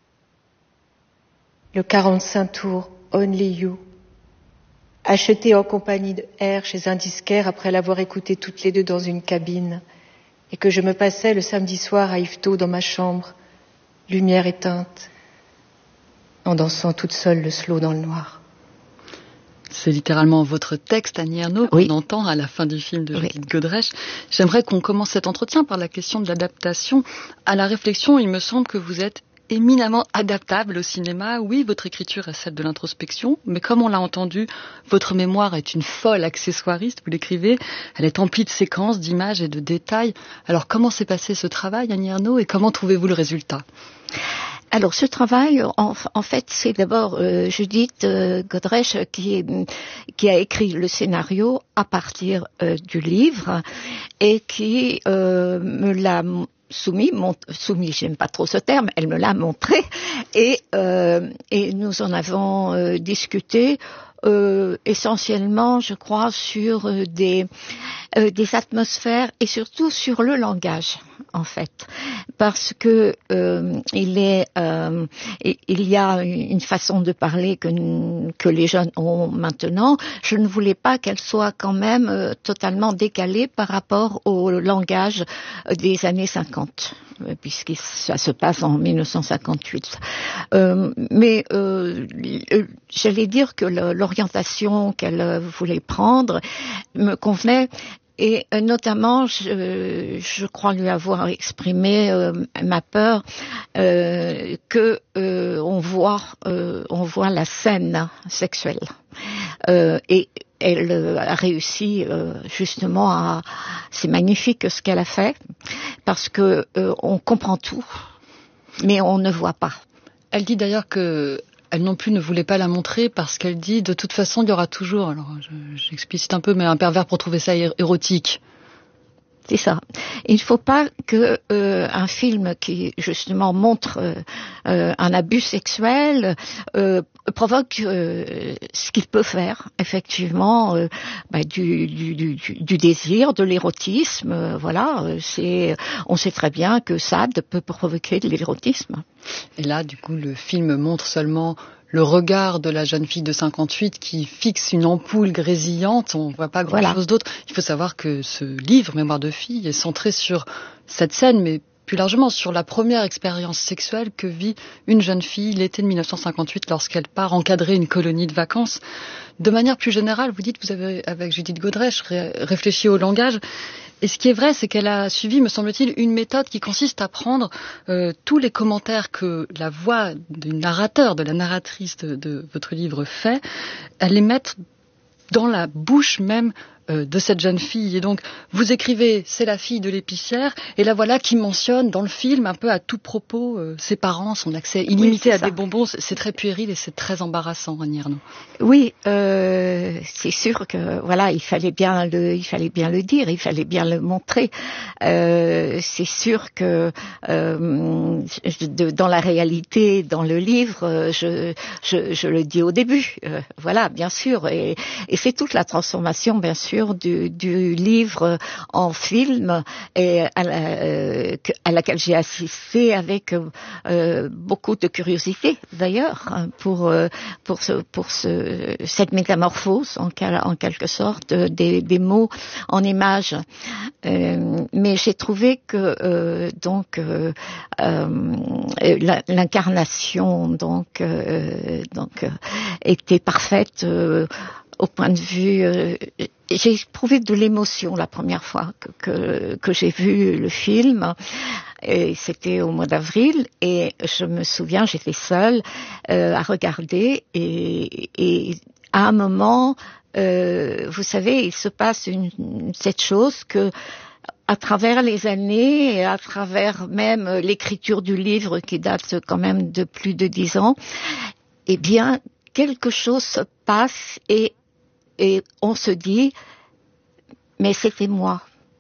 Le quarante-cinq tours Only You, acheté en compagnie de R chez un disquaire après l'avoir écouté toutes les deux dans une cabine et que je me passais le samedi soir à Yvetot dans ma chambre, lumière éteinte, en dansant toute seule le slow dans le noir. C'est littéralement votre texte, Annie Ernaux, qu'on oui. entend à la fin du film de Judith oui. Godrèche. J'aimerais qu'on commence cet entretien par la question de l'adaptation. À la réflexion, il me semble que vous êtes éminemment adaptable au cinéma. Oui, votre écriture est celle de l'introspection, mais comme on l'a entendu, votre mémoire est une folle accessoiriste, vous l'écrivez. Elle est emplie de séquences, d'images et de détails. Alors comment s'est passé ce travail, Annie Ernaux, et comment trouvez-vous le résultat ? Alors ce travail, en, en fait, c'est d'abord euh, Judith euh, Godrèche qui, qui a écrit le scénario à partir euh, du livre et qui euh, me l'a soumis, mon, soumis, j'aime pas trop ce terme, elle me l'a montré et, euh, et nous en avons euh, discuté. Euh, essentiellement, je crois, sur euh, des, euh, des atmosphères et surtout sur le langage, en fait. parce que euh, il est, euh, il y a une façon de parler que que les jeunes ont maintenant. Je ne voulais pas qu'elle soit quand même euh, totalement décalée par rapport au langage des années cinquante, puisque ça se passe en mille neuf cent cinquante-huit. Euh, mais euh, j'allais dire que le, l'orientation qu'elle voulait prendre me convenait. Et euh, notamment, je, je crois lui avoir exprimé euh, ma peur euh, que euh, on voit, euh, on voit la scène sexuelle. Euh, et elle a réussi euh, justement à. C'est magnifique ce qu'elle a fait parce que euh, on comprend tout, mais on ne voit pas. Elle dit d'ailleurs que elle non plus ne voulait pas la montrer parce qu'elle dit de toute façon il y aura toujours, alors j'explicite un peu, mais un pervers pour trouver ça érotique. C'est ça. Il ne faut pas que euh, un film qui justement montre euh, euh, un abus sexuel euh, provoque euh, ce qu'il peut faire, effectivement, euh, bah, du, du, du, du désir, de l'érotisme. Euh, voilà, c'est, on sait très bien que Sade peut provoquer de l'érotisme. Et là, du coup, le film montre seulement le regard de la jeune fille de cinquante-huit qui fixe une ampoule grésillante, on ne voit pas grand-chose voilà. d'autre. Il faut savoir que ce livre, Mémoire de fille, est centré sur cette scène, mais plus largement sur la première expérience sexuelle que vit une jeune fille l'été de mille neuf cent cinquante-huit lorsqu'elle part encadrer une colonie de vacances. De manière plus générale, vous dites, vous avez, avec Judith Godrèche, ré- réfléchi au langage. Et ce qui est vrai, c'est qu'elle a suivi, me semble-t-il, une méthode qui consiste à prendre euh, tous les commentaires que la voix du narrateur, de la narratrice de, de votre livre fait, à les mettre dans la bouche même euh, de cette jeune fille. Et donc, vous écrivez, c'est la fille de l'épicière, et la voilà qui mentionne dans le film, un peu à tout propos, euh, ses parents, son accès illimité oui, à ça. Des bonbons. C'est très puéril et c'est très embarrassant, Annie Ernaux. Oui, euh, c'est sûr que voilà, il fallait bien le, il fallait bien le dire, il fallait bien le montrer. Euh, c'est sûr que euh, de, dans la réalité, dans le livre, je, je, je le dis au début. Euh, voilà, bien sûr, et, et c'est toute la transformation, bien sûr. Du, du livre en film et à, la, euh, à laquelle j'ai assisté avec euh, beaucoup de curiosité d'ailleurs pour euh, pour ce pour ce cette métamorphose en, en quelque sorte des, des mots en images. Euh, mais j'ai trouvé que euh, donc euh, euh, l'incarnation donc euh, donc euh, était parfaite. Euh, Au point de vue, euh, j'ai éprouvé de l'émotion la première fois que, que, que j'ai vu le film. Et c'était au mois d'avril et je me souviens, j'étais seule euh, à regarder et, et à un moment, euh, vous savez, il se passe une, cette chose que à travers les années et à travers même l'écriture du livre qui date quand même de plus de dix ans, eh bien, quelque chose se passe et Et on se dit, mais c'était moi,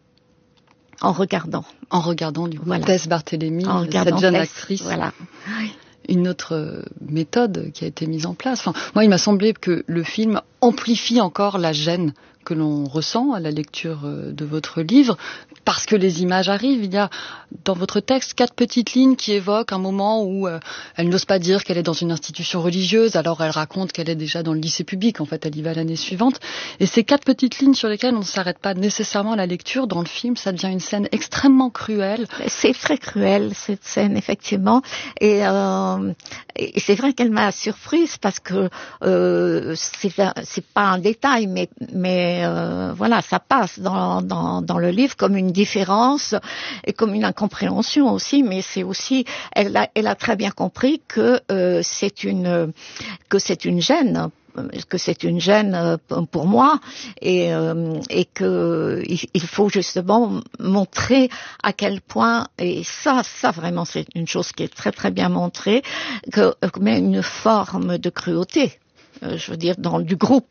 en regardant. En regardant, du coup, voilà. Tess Barthélémy, cette jeune Tess, actrice. Voilà. Une autre méthode qui a été mise en place. Enfin, moi, il m'a semblé que le film amplifie encore la gêne que l'on ressent à la lecture de votre livre, parce que les images arrivent. Il y a dans votre texte quatre petites lignes qui évoquent un moment où euh, elle n'ose pas dire qu'elle est dans une institution religieuse, alors elle raconte qu'elle est déjà dans le lycée public, en fait elle y va l'année suivante. Et ces quatre petites lignes sur lesquelles on ne s'arrête pas nécessairement à la lecture, dans le film, ça devient une scène extrêmement cruelle. C'est très cruel, cette scène, effectivement. Et, euh, et c'est vrai qu'elle m'a surprise, parce que euh, c'est, c'est pas un détail, mais... mais Euh, voilà, ça passe dans, dans, dans le livre comme une différence et comme une incompréhension aussi, mais c'est aussi, elle a, elle a très bien compris que euh, c'est une que c'est une gêne. que c'est une gêne pour moi et, euh, et que il faut justement montrer à quel point, et ça, ça vraiment c'est une chose qui est très très bien montrée, que, que met une forme de cruauté, euh, je veux dire, dans du groupe.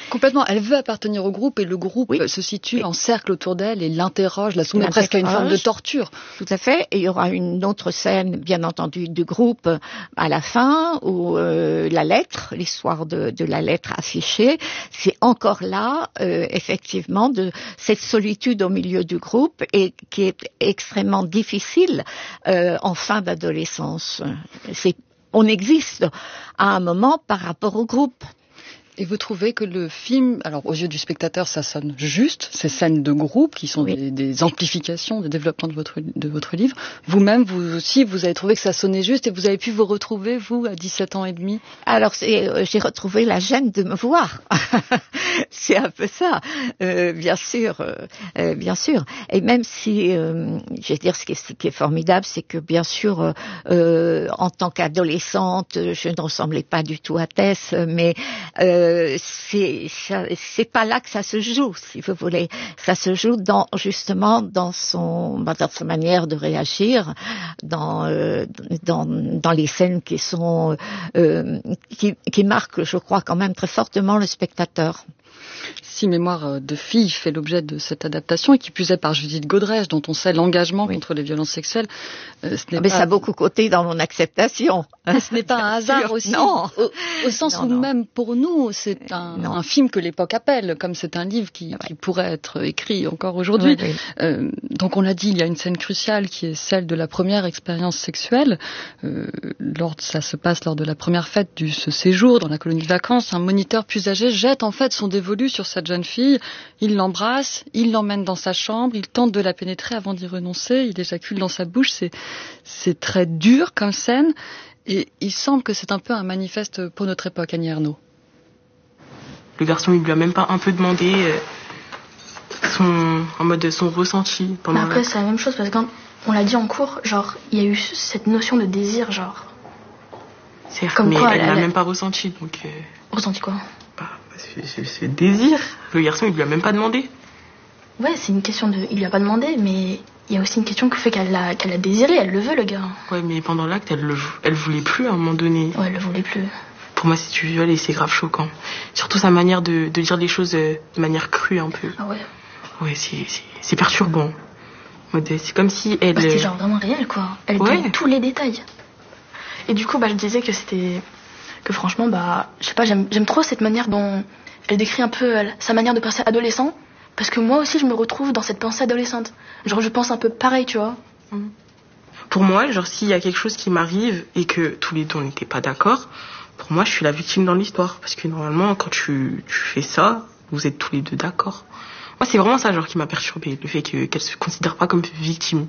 Complètement. Elle veut appartenir au groupe et le groupe oui. se situe et en cercle autour d'elle et l'interroge, la soumet presque à une forme de torture. Tout à fait. Et il y aura une autre scène, bien entendu, du groupe à la fin où euh, la lettre, l'histoire de, de la lettre affichée, c'est encore là, euh, effectivement, de cette solitude au milieu du groupe et qui est extrêmement difficile euh, en fin d'adolescence. C'est, on existe à un moment par rapport au groupe. Et vous trouvez que le film, alors aux yeux du spectateur, ça sonne juste, ces scènes de groupe qui sont oui. des, des amplifications, des développements de votre, de votre livre. Vous-même, vous aussi, vous avez trouvé que ça sonnait juste et vous avez pu vous retrouver, vous, à dix-sept ans et demi? Alors, c'est, euh, j'ai retrouvé la gêne de me voir. C'est un peu ça, euh, bien sûr, euh, bien sûr. Et même si, euh, je vais dire, ce qui est, ce qui est formidable, c'est que, bien sûr, euh, en tant qu'adolescente, je ne ressemblais pas du tout à Tess, mais euh, Euh, c'est, ça, c'est pas là que ça se joue, si vous voulez. Ça se joue dans, justement dans son, dans sa manière de réagir, dans, euh, dans, dans les scènes qui sont, euh, qui, qui marquent, je crois, quand même très fortement le spectateur. Si Mémoire de fille fait l'objet de cette adaptation et qui plus est par Judith Godrèche, dont on sait l'engagement oui. contre les violences sexuelles, euh, ce n'est ah mais pas... ça a beaucoup compté dans mon acceptation. Ce n'est pas un hasard sûr. aussi, non. Au, au sens non, où non. même pour nous, c'est un, un film que l'époque appelle, comme c'est un livre qui, ouais. qui pourrait être écrit encore aujourd'hui. Oui, oui. Euh, donc on l'a dit, il y a une scène cruciale qui est celle de la première expérience sexuelle. Euh, lors, ça se passe lors de la première fête de ce séjour dans la colonie de vacances. Un moniteur plus âgé jette en fait son dévolu sur cette jeune fille, il l'embrasse, il l'emmène dans sa chambre, il tente de la pénétrer avant d'y renoncer, il éjacule dans sa bouche, c'est, c'est très dur comme scène, et il semble que c'est un peu un manifeste pour notre époque, Annie Ernaux. Le garçon, il lui a même pas un peu demandé son, en mode son ressenti pendant Mais après, la... c'est la même chose, parce que quand on l'a dit en cours, genre, il y a eu cette notion de désir, genre... C'est comme mais quoi, elle, elle l'a même pas ressenti, donc... Euh... Ressenti quoi? C'est, c'est, c'est le désir. Le garçon, il lui a même pas demandé. Ouais, c'est une question de... Il lui a pas demandé, mais il y a aussi une question qui fait qu'elle l'a, qu'elle a désiré, elle le veut, le gars. Ouais, mais pendant l'acte, elle le, elle voulait plus à un moment donné. Ouais, elle le voulait plus. Pour moi, c'est du viol et c'est grave choquant. Surtout sa manière de, de dire les choses de manière crue, un peu. Ah ouais. Ouais, c'est, c'est, c'est perturbant. C'est comme si elle... Bah, c'était genre vraiment réel, quoi. Elle ouais. donne tous les détails. Et du coup, bah, je disais que c'était... que franchement, bah, je sais pas, j'aime, j'aime trop cette manière dont elle décrit un peu elle, sa manière de penser adolescent, parce que moi aussi je me retrouve dans cette pensée adolescente. Genre je pense un peu pareil, tu vois. Mmh. Pour moi, genre s'il y a quelque chose qui m'arrive et que tous les deux on n'était pas d'accord, pour moi je suis la victime dans l'histoire, parce que normalement quand tu, tu fais ça, vous êtes tous les deux d'accord. Moi c'est vraiment ça genre qui m'a perturbée, le fait que, qu'elle se considère pas comme victime.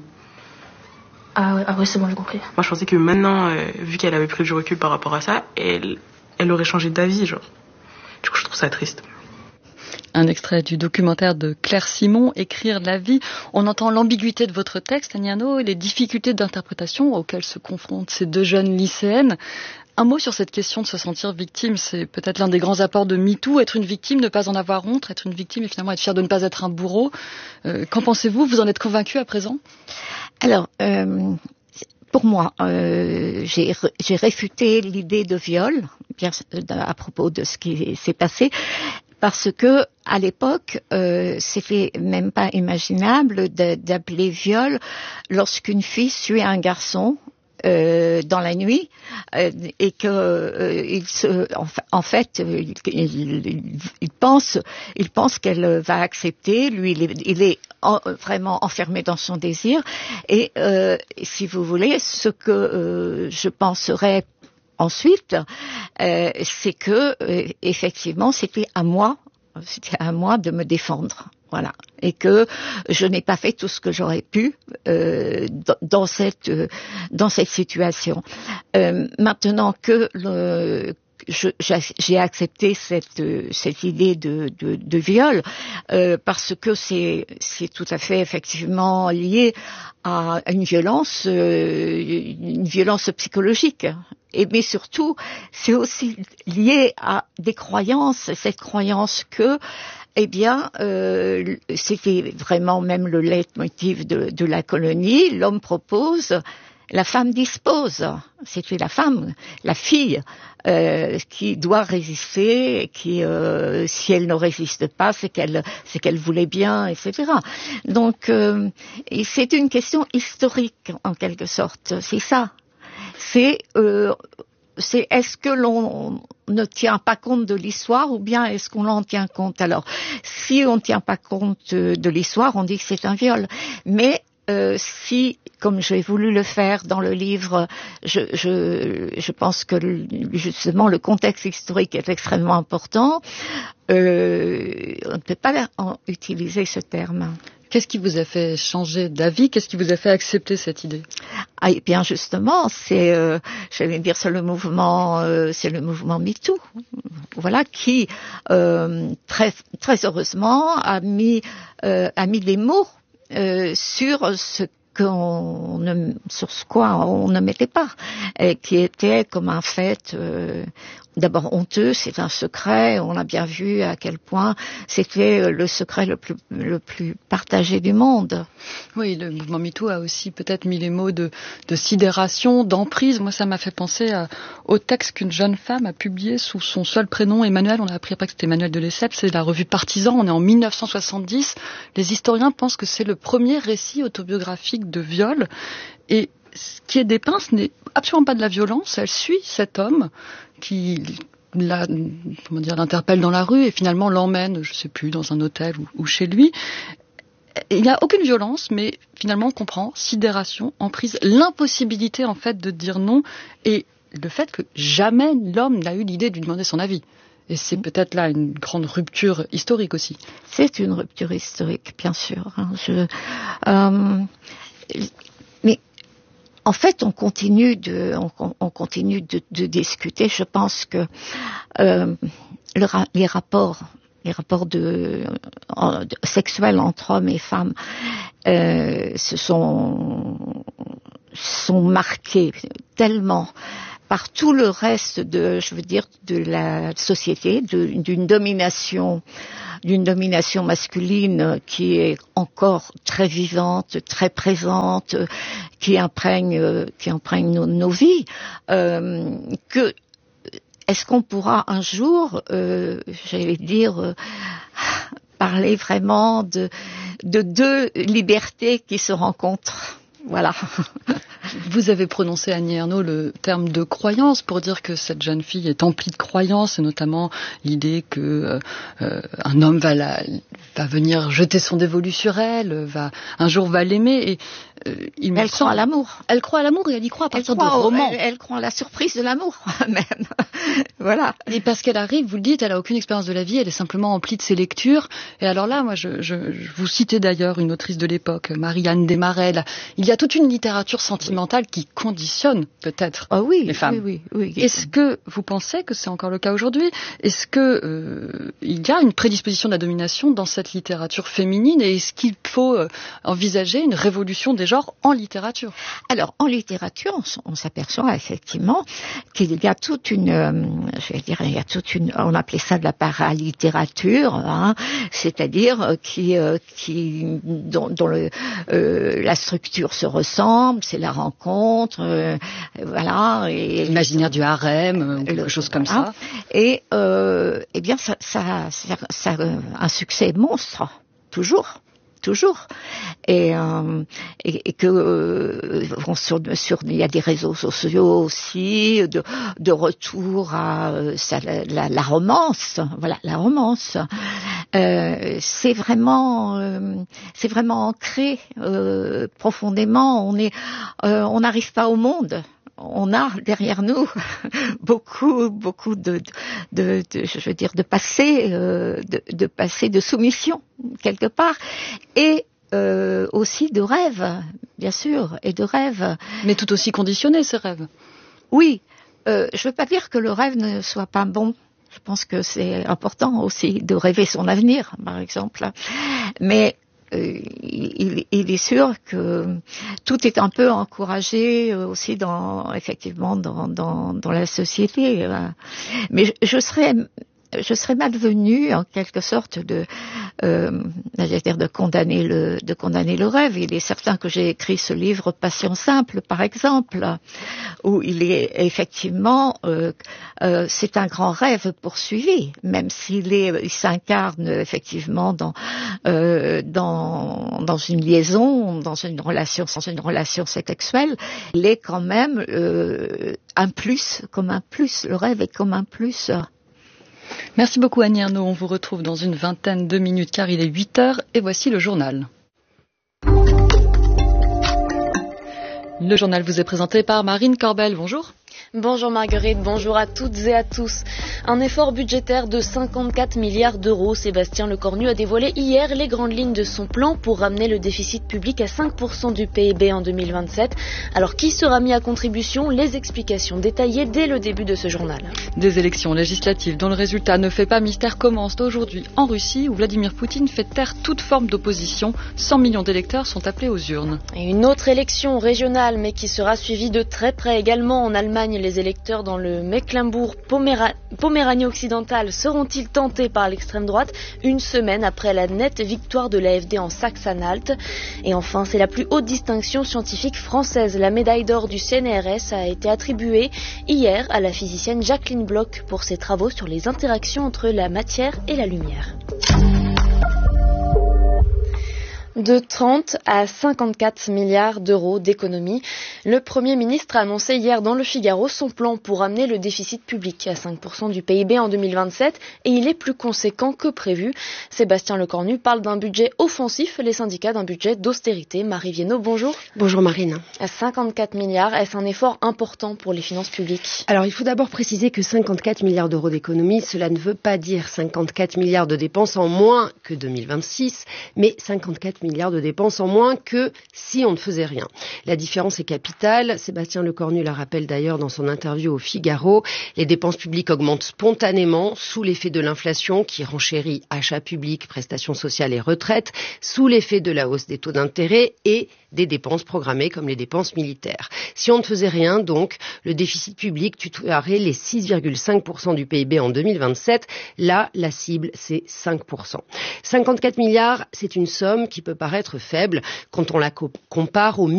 Ah ouais, ah ouais, c'est bon, j'ai compris. Moi, je pensais que maintenant, euh, vu qu'elle avait pris du recul par rapport à ça, elle, elle aurait changé d'avis, genre. Du coup, je trouve ça triste. Un extrait du documentaire de Claire Simon, Écrire la vie. On entend l'ambiguïté de votre texte, Annie Ernaux, et les difficultés d'interprétation auxquelles se confrontent ces deux jeunes lycéennes. Un mot sur cette question de se sentir victime, c'est peut-être l'un des grands apports de MeToo. Être une victime, ne pas en avoir honte, être une victime et finalement être fière de ne pas être un bourreau. Euh, qu'en pensez-vous? Vous en êtes convaincu à présent? Alors, euh, pour moi, euh, j'ai, j'ai réfuté l'idée de viol, bien, à propos de ce qui s'est passé, parce que à l'époque, euh, c'était même pas imaginable de, d'appeler viol lorsqu'une fille suit un garçon. Euh, dans la nuit euh, et que euh, il se, en, en fait il, il, il pense il pense qu'elle va accepter, lui il est, il est en, vraiment enfermé dans son désir et euh, si vous voulez ce que euh, je penserais ensuite euh, c'est que euh, effectivement c'était à moi c'était à moi de me défendre. Voilà, et que je n'ai pas fait tout ce que j'aurais pu euh, dans cette euh, dans cette situation. Euh, maintenant que le, je, j'ai accepté cette cette idée de de, de viol euh, parce que c'est c'est tout à fait effectivement lié à une violence euh, une violence psychologique. Et mais surtout, c'est aussi lié à des croyances, cette croyance que eh bien, euh, c'était vraiment même le leitmotiv de, de la colonie. L'homme propose la femme dispose. C'est la femme, la fille, euh, qui doit résister, et qui, euh, si elle ne résiste pas, c'est qu'elle, c'est qu'elle voulait bien, et cetera. Donc, euh, et c'est une question historique en quelque sorte. C'est ça. C'est, euh, c'est est-ce que l'on ne tient pas compte de l'histoire ou bien est-ce qu'on en tient compte? Alors, si on ne tient pas compte de l'histoire, on dit que c'est un viol. Mais Euh, si, comme j'ai voulu le faire dans le livre, je, je, je pense que le, justement le contexte historique est extrêmement important, euh, on ne peut pas en utiliser ce terme. Qu'est-ce qui vous a fait changer d'avis? Qu'est-ce qui vous a fait accepter cette idée? Ah, et bien justement, c'est, euh, j'allais dire, c'est le mouvement, euh, c'est le mouvement MeToo, voilà, qui euh, très, très heureusement a mis, euh, a mis des mots Euh, sur ce qu'on ne, sur ce quoi on ne mettait pas, et qui était comme un fait euh, d'abord honteux, c'est un secret, on a bien vu à quel point c'était le secret le plus, le plus partagé du monde. Oui, le mouvement MeToo a aussi peut-être mis les mots de, de sidération, d'emprise. Moi, ça m'a fait penser à, au texte qu'une jeune femme a publié sous son seul prénom, Emmanuel. On a appris après que c'était Emmanuel de Lesseps, c'est la revue Partisan, on est en mille neuf cent soixante-dix. Les historiens pensent que c'est le premier récit autobiographique de viol, et ce qui est dépeint, ce n'est absolument pas de la violence. Elle suit cet homme qui la, comment dire, l'interpelle dans la rue et finalement l'emmène, je sais plus, dans un hôtel ou, ou chez lui. Et il n'y a aucune violence, mais finalement on comprend sidération, emprise, l'impossibilité en fait de dire non, et le fait que jamais l'homme n'a eu l'idée de lui demander son avis. Et c'est peut-être là une grande rupture historique aussi. C'est une rupture historique, bien sûr. Hein. Je, euh, mais en fait, on continue de, on, on continue de, de discuter. Je pense que euh, le, les rapports, les rapports de, de, sexuels entre hommes et femmes, euh, se sont, sont marqués tellement par tout le reste de, je veux dire, de la société, de, d'une domination, d'une domination masculine qui est encore très vivante, très présente, qui imprègne, qui imprègne nos, nos vies. Euh, que est-ce qu'on pourra un jour, euh, j'allais dire, euh, parler vraiment de, de deux libertés qui se rencontrent? Voilà. Vous avez prononcé, Annie Ernaux, le terme de croyance pour dire que cette jeune fille est emplie de croyances, et notamment l'idée que euh, un homme va, la, va venir jeter son dévolu sur elle, va un jour va l'aimer. Et euh, il elle croit à l'amour. Elle croit à l'amour et elle y croit à partir elle croit de romans. Elle, elle croit à la surprise de l'amour, même. Voilà. Et parce qu'elle arrive, vous le dites, elle a aucune expérience de la vie, elle est simplement emplie de ses lectures. Et alors là, moi, je, je, je vous citais d'ailleurs une autrice de l'époque, Marie-Anne Desmarais. Là, il y a toute une littérature sentimentale qui conditionne peut-être oh oui, les femmes. Oui, oui, oui. Est-ce que vous pensez que c'est encore le cas aujourd'hui? Est-ce que euh, il y a une prédisposition de la domination dans cette littérature féminine, et est-ce qu'il faut euh, envisager une révolution des genres en littérature? Alors, en littérature, on, on s'aperçoit effectivement qu'il y a toute une, euh, je vais dire, il y a toute une, on appelait ça de la paralittérature, hein, c'est-à-dire euh, qui, euh, qui, dont, dont le, euh, la structure se ressemble, c'est la rencontre, euh, voilà. Et l'imaginaire du harem, ou quelque chose comme ça. Et euh, eh bien, ça, ça, ça, ça a un succès monstre, toujours. Toujours, et, euh, et, et que euh, sur, sur, il y a des réseaux sociaux aussi, de, de retour à euh, ça, la, la, la romance, voilà, la romance. Euh, c'est vraiment, euh, c'est vraiment ancré euh, profondément. On est, euh, on n'arrive pas au monde. On a derrière nous beaucoup, beaucoup de, de, de, je veux dire, de passé, euh, de, de passé de soumission quelque part, et euh, aussi de rêves, bien sûr, et de rêves. Mais tout aussi conditionnés, ces rêves. Oui, euh, je veux pas dire que le rêve ne soit pas bon. Je pense que c'est important aussi de rêver son avenir, par exemple. Mais Euh, il, il est sûr que tout est un peu encouragé aussi dans, effectivement, dans, dans, dans la société. Mais je, je serais je serais malvenue en quelque sorte de, euh, dire de condamner le, de condamner le rêve. Il est certain que j'ai écrit ce livre Passion simple, par exemple, où il est effectivement, euh, euh, c'est un grand rêve poursuivi, même s'il est, il s'incarne effectivement dans, euh, dans, dans une liaison, dans une relation, dans une relation sexuelle. Il est quand même euh, un plus, comme un plus. Le rêve est comme un plus. Merci beaucoup Annie Ernaux. On vous retrouve dans une vingtaine de minutes car il est huit heures et voici le journal. Le journal vous est présenté par Marine Corbel. Bonjour. Bonjour Marguerite, bonjour à toutes et à tous. Un effort budgétaire de cinquante-quatre milliards d'euros. Sébastien Lecornu a dévoilé hier les grandes lignes de son plan pour ramener le déficit public à cinq pour cent du P I B en deux mille vingt-sept. Alors qui sera mis à contribution? Les explications détaillées dès le début de ce journal. Des élections législatives dont le résultat ne fait pas mystère commencent aujourd'hui en Russie où Vladimir Poutine fait taire toute forme d'opposition. cent millions d'électeurs sont appelés aux urnes. Et une autre élection régionale mais qui sera suivie de très près également en Allemagne. Les électeurs dans le Mecklembourg-Poméranie occidentale seront-ils tentés par l'extrême droite une semaine après la nette victoire de l'A F D en Saxe-Anhalt? Et enfin, c'est la plus haute distinction scientifique française. La médaille d'or du C N R S a été attribuée hier à la physicienne Jacqueline Bloch pour ses travaux sur les interactions entre la matière et la lumière. De trente à cinquante-quatre milliards d'euros d'économies. Le Premier ministre a annoncé hier dans Le Figaro son plan pour ramener le déficit public à cinq pour cent du P I B en deux mille vingt-sept et il est plus conséquent que prévu. Sébastien Lecornu parle d'un budget offensif, les syndicats d'un budget d'austérité. Marie Viennot, bonjour. Bonjour Marine. À cinquante-quatre milliards, est-ce un effort important pour les finances publiques? Alors il faut d'abord préciser que cinquante-quatre milliards d'euros d'économies, cela ne veut pas dire cinquante-quatre milliards de dépenses en moins que deux mille vingt-six, mais cinquante-quatre milliards de dépenses en moins que si on ne faisait rien. La différence est capitale. Sébastien Lecornu la rappelle d'ailleurs dans son interview au Figaro. Les dépenses publiques augmentent spontanément sous l'effet de l'inflation qui renchérit achats publics, prestations sociales et retraites, sous l'effet de la hausse des taux d'intérêt et des dépenses programmées comme les dépenses militaires. Si on ne faisait rien, donc, le déficit public tutoierait les six virgule cinq pour cent du P I B en deux mille vingt-sept. Là, la cible, c'est cinq pour cent. cinquante-quatre milliards, c'est une somme qui peut paraître faible quand on la co- compare aux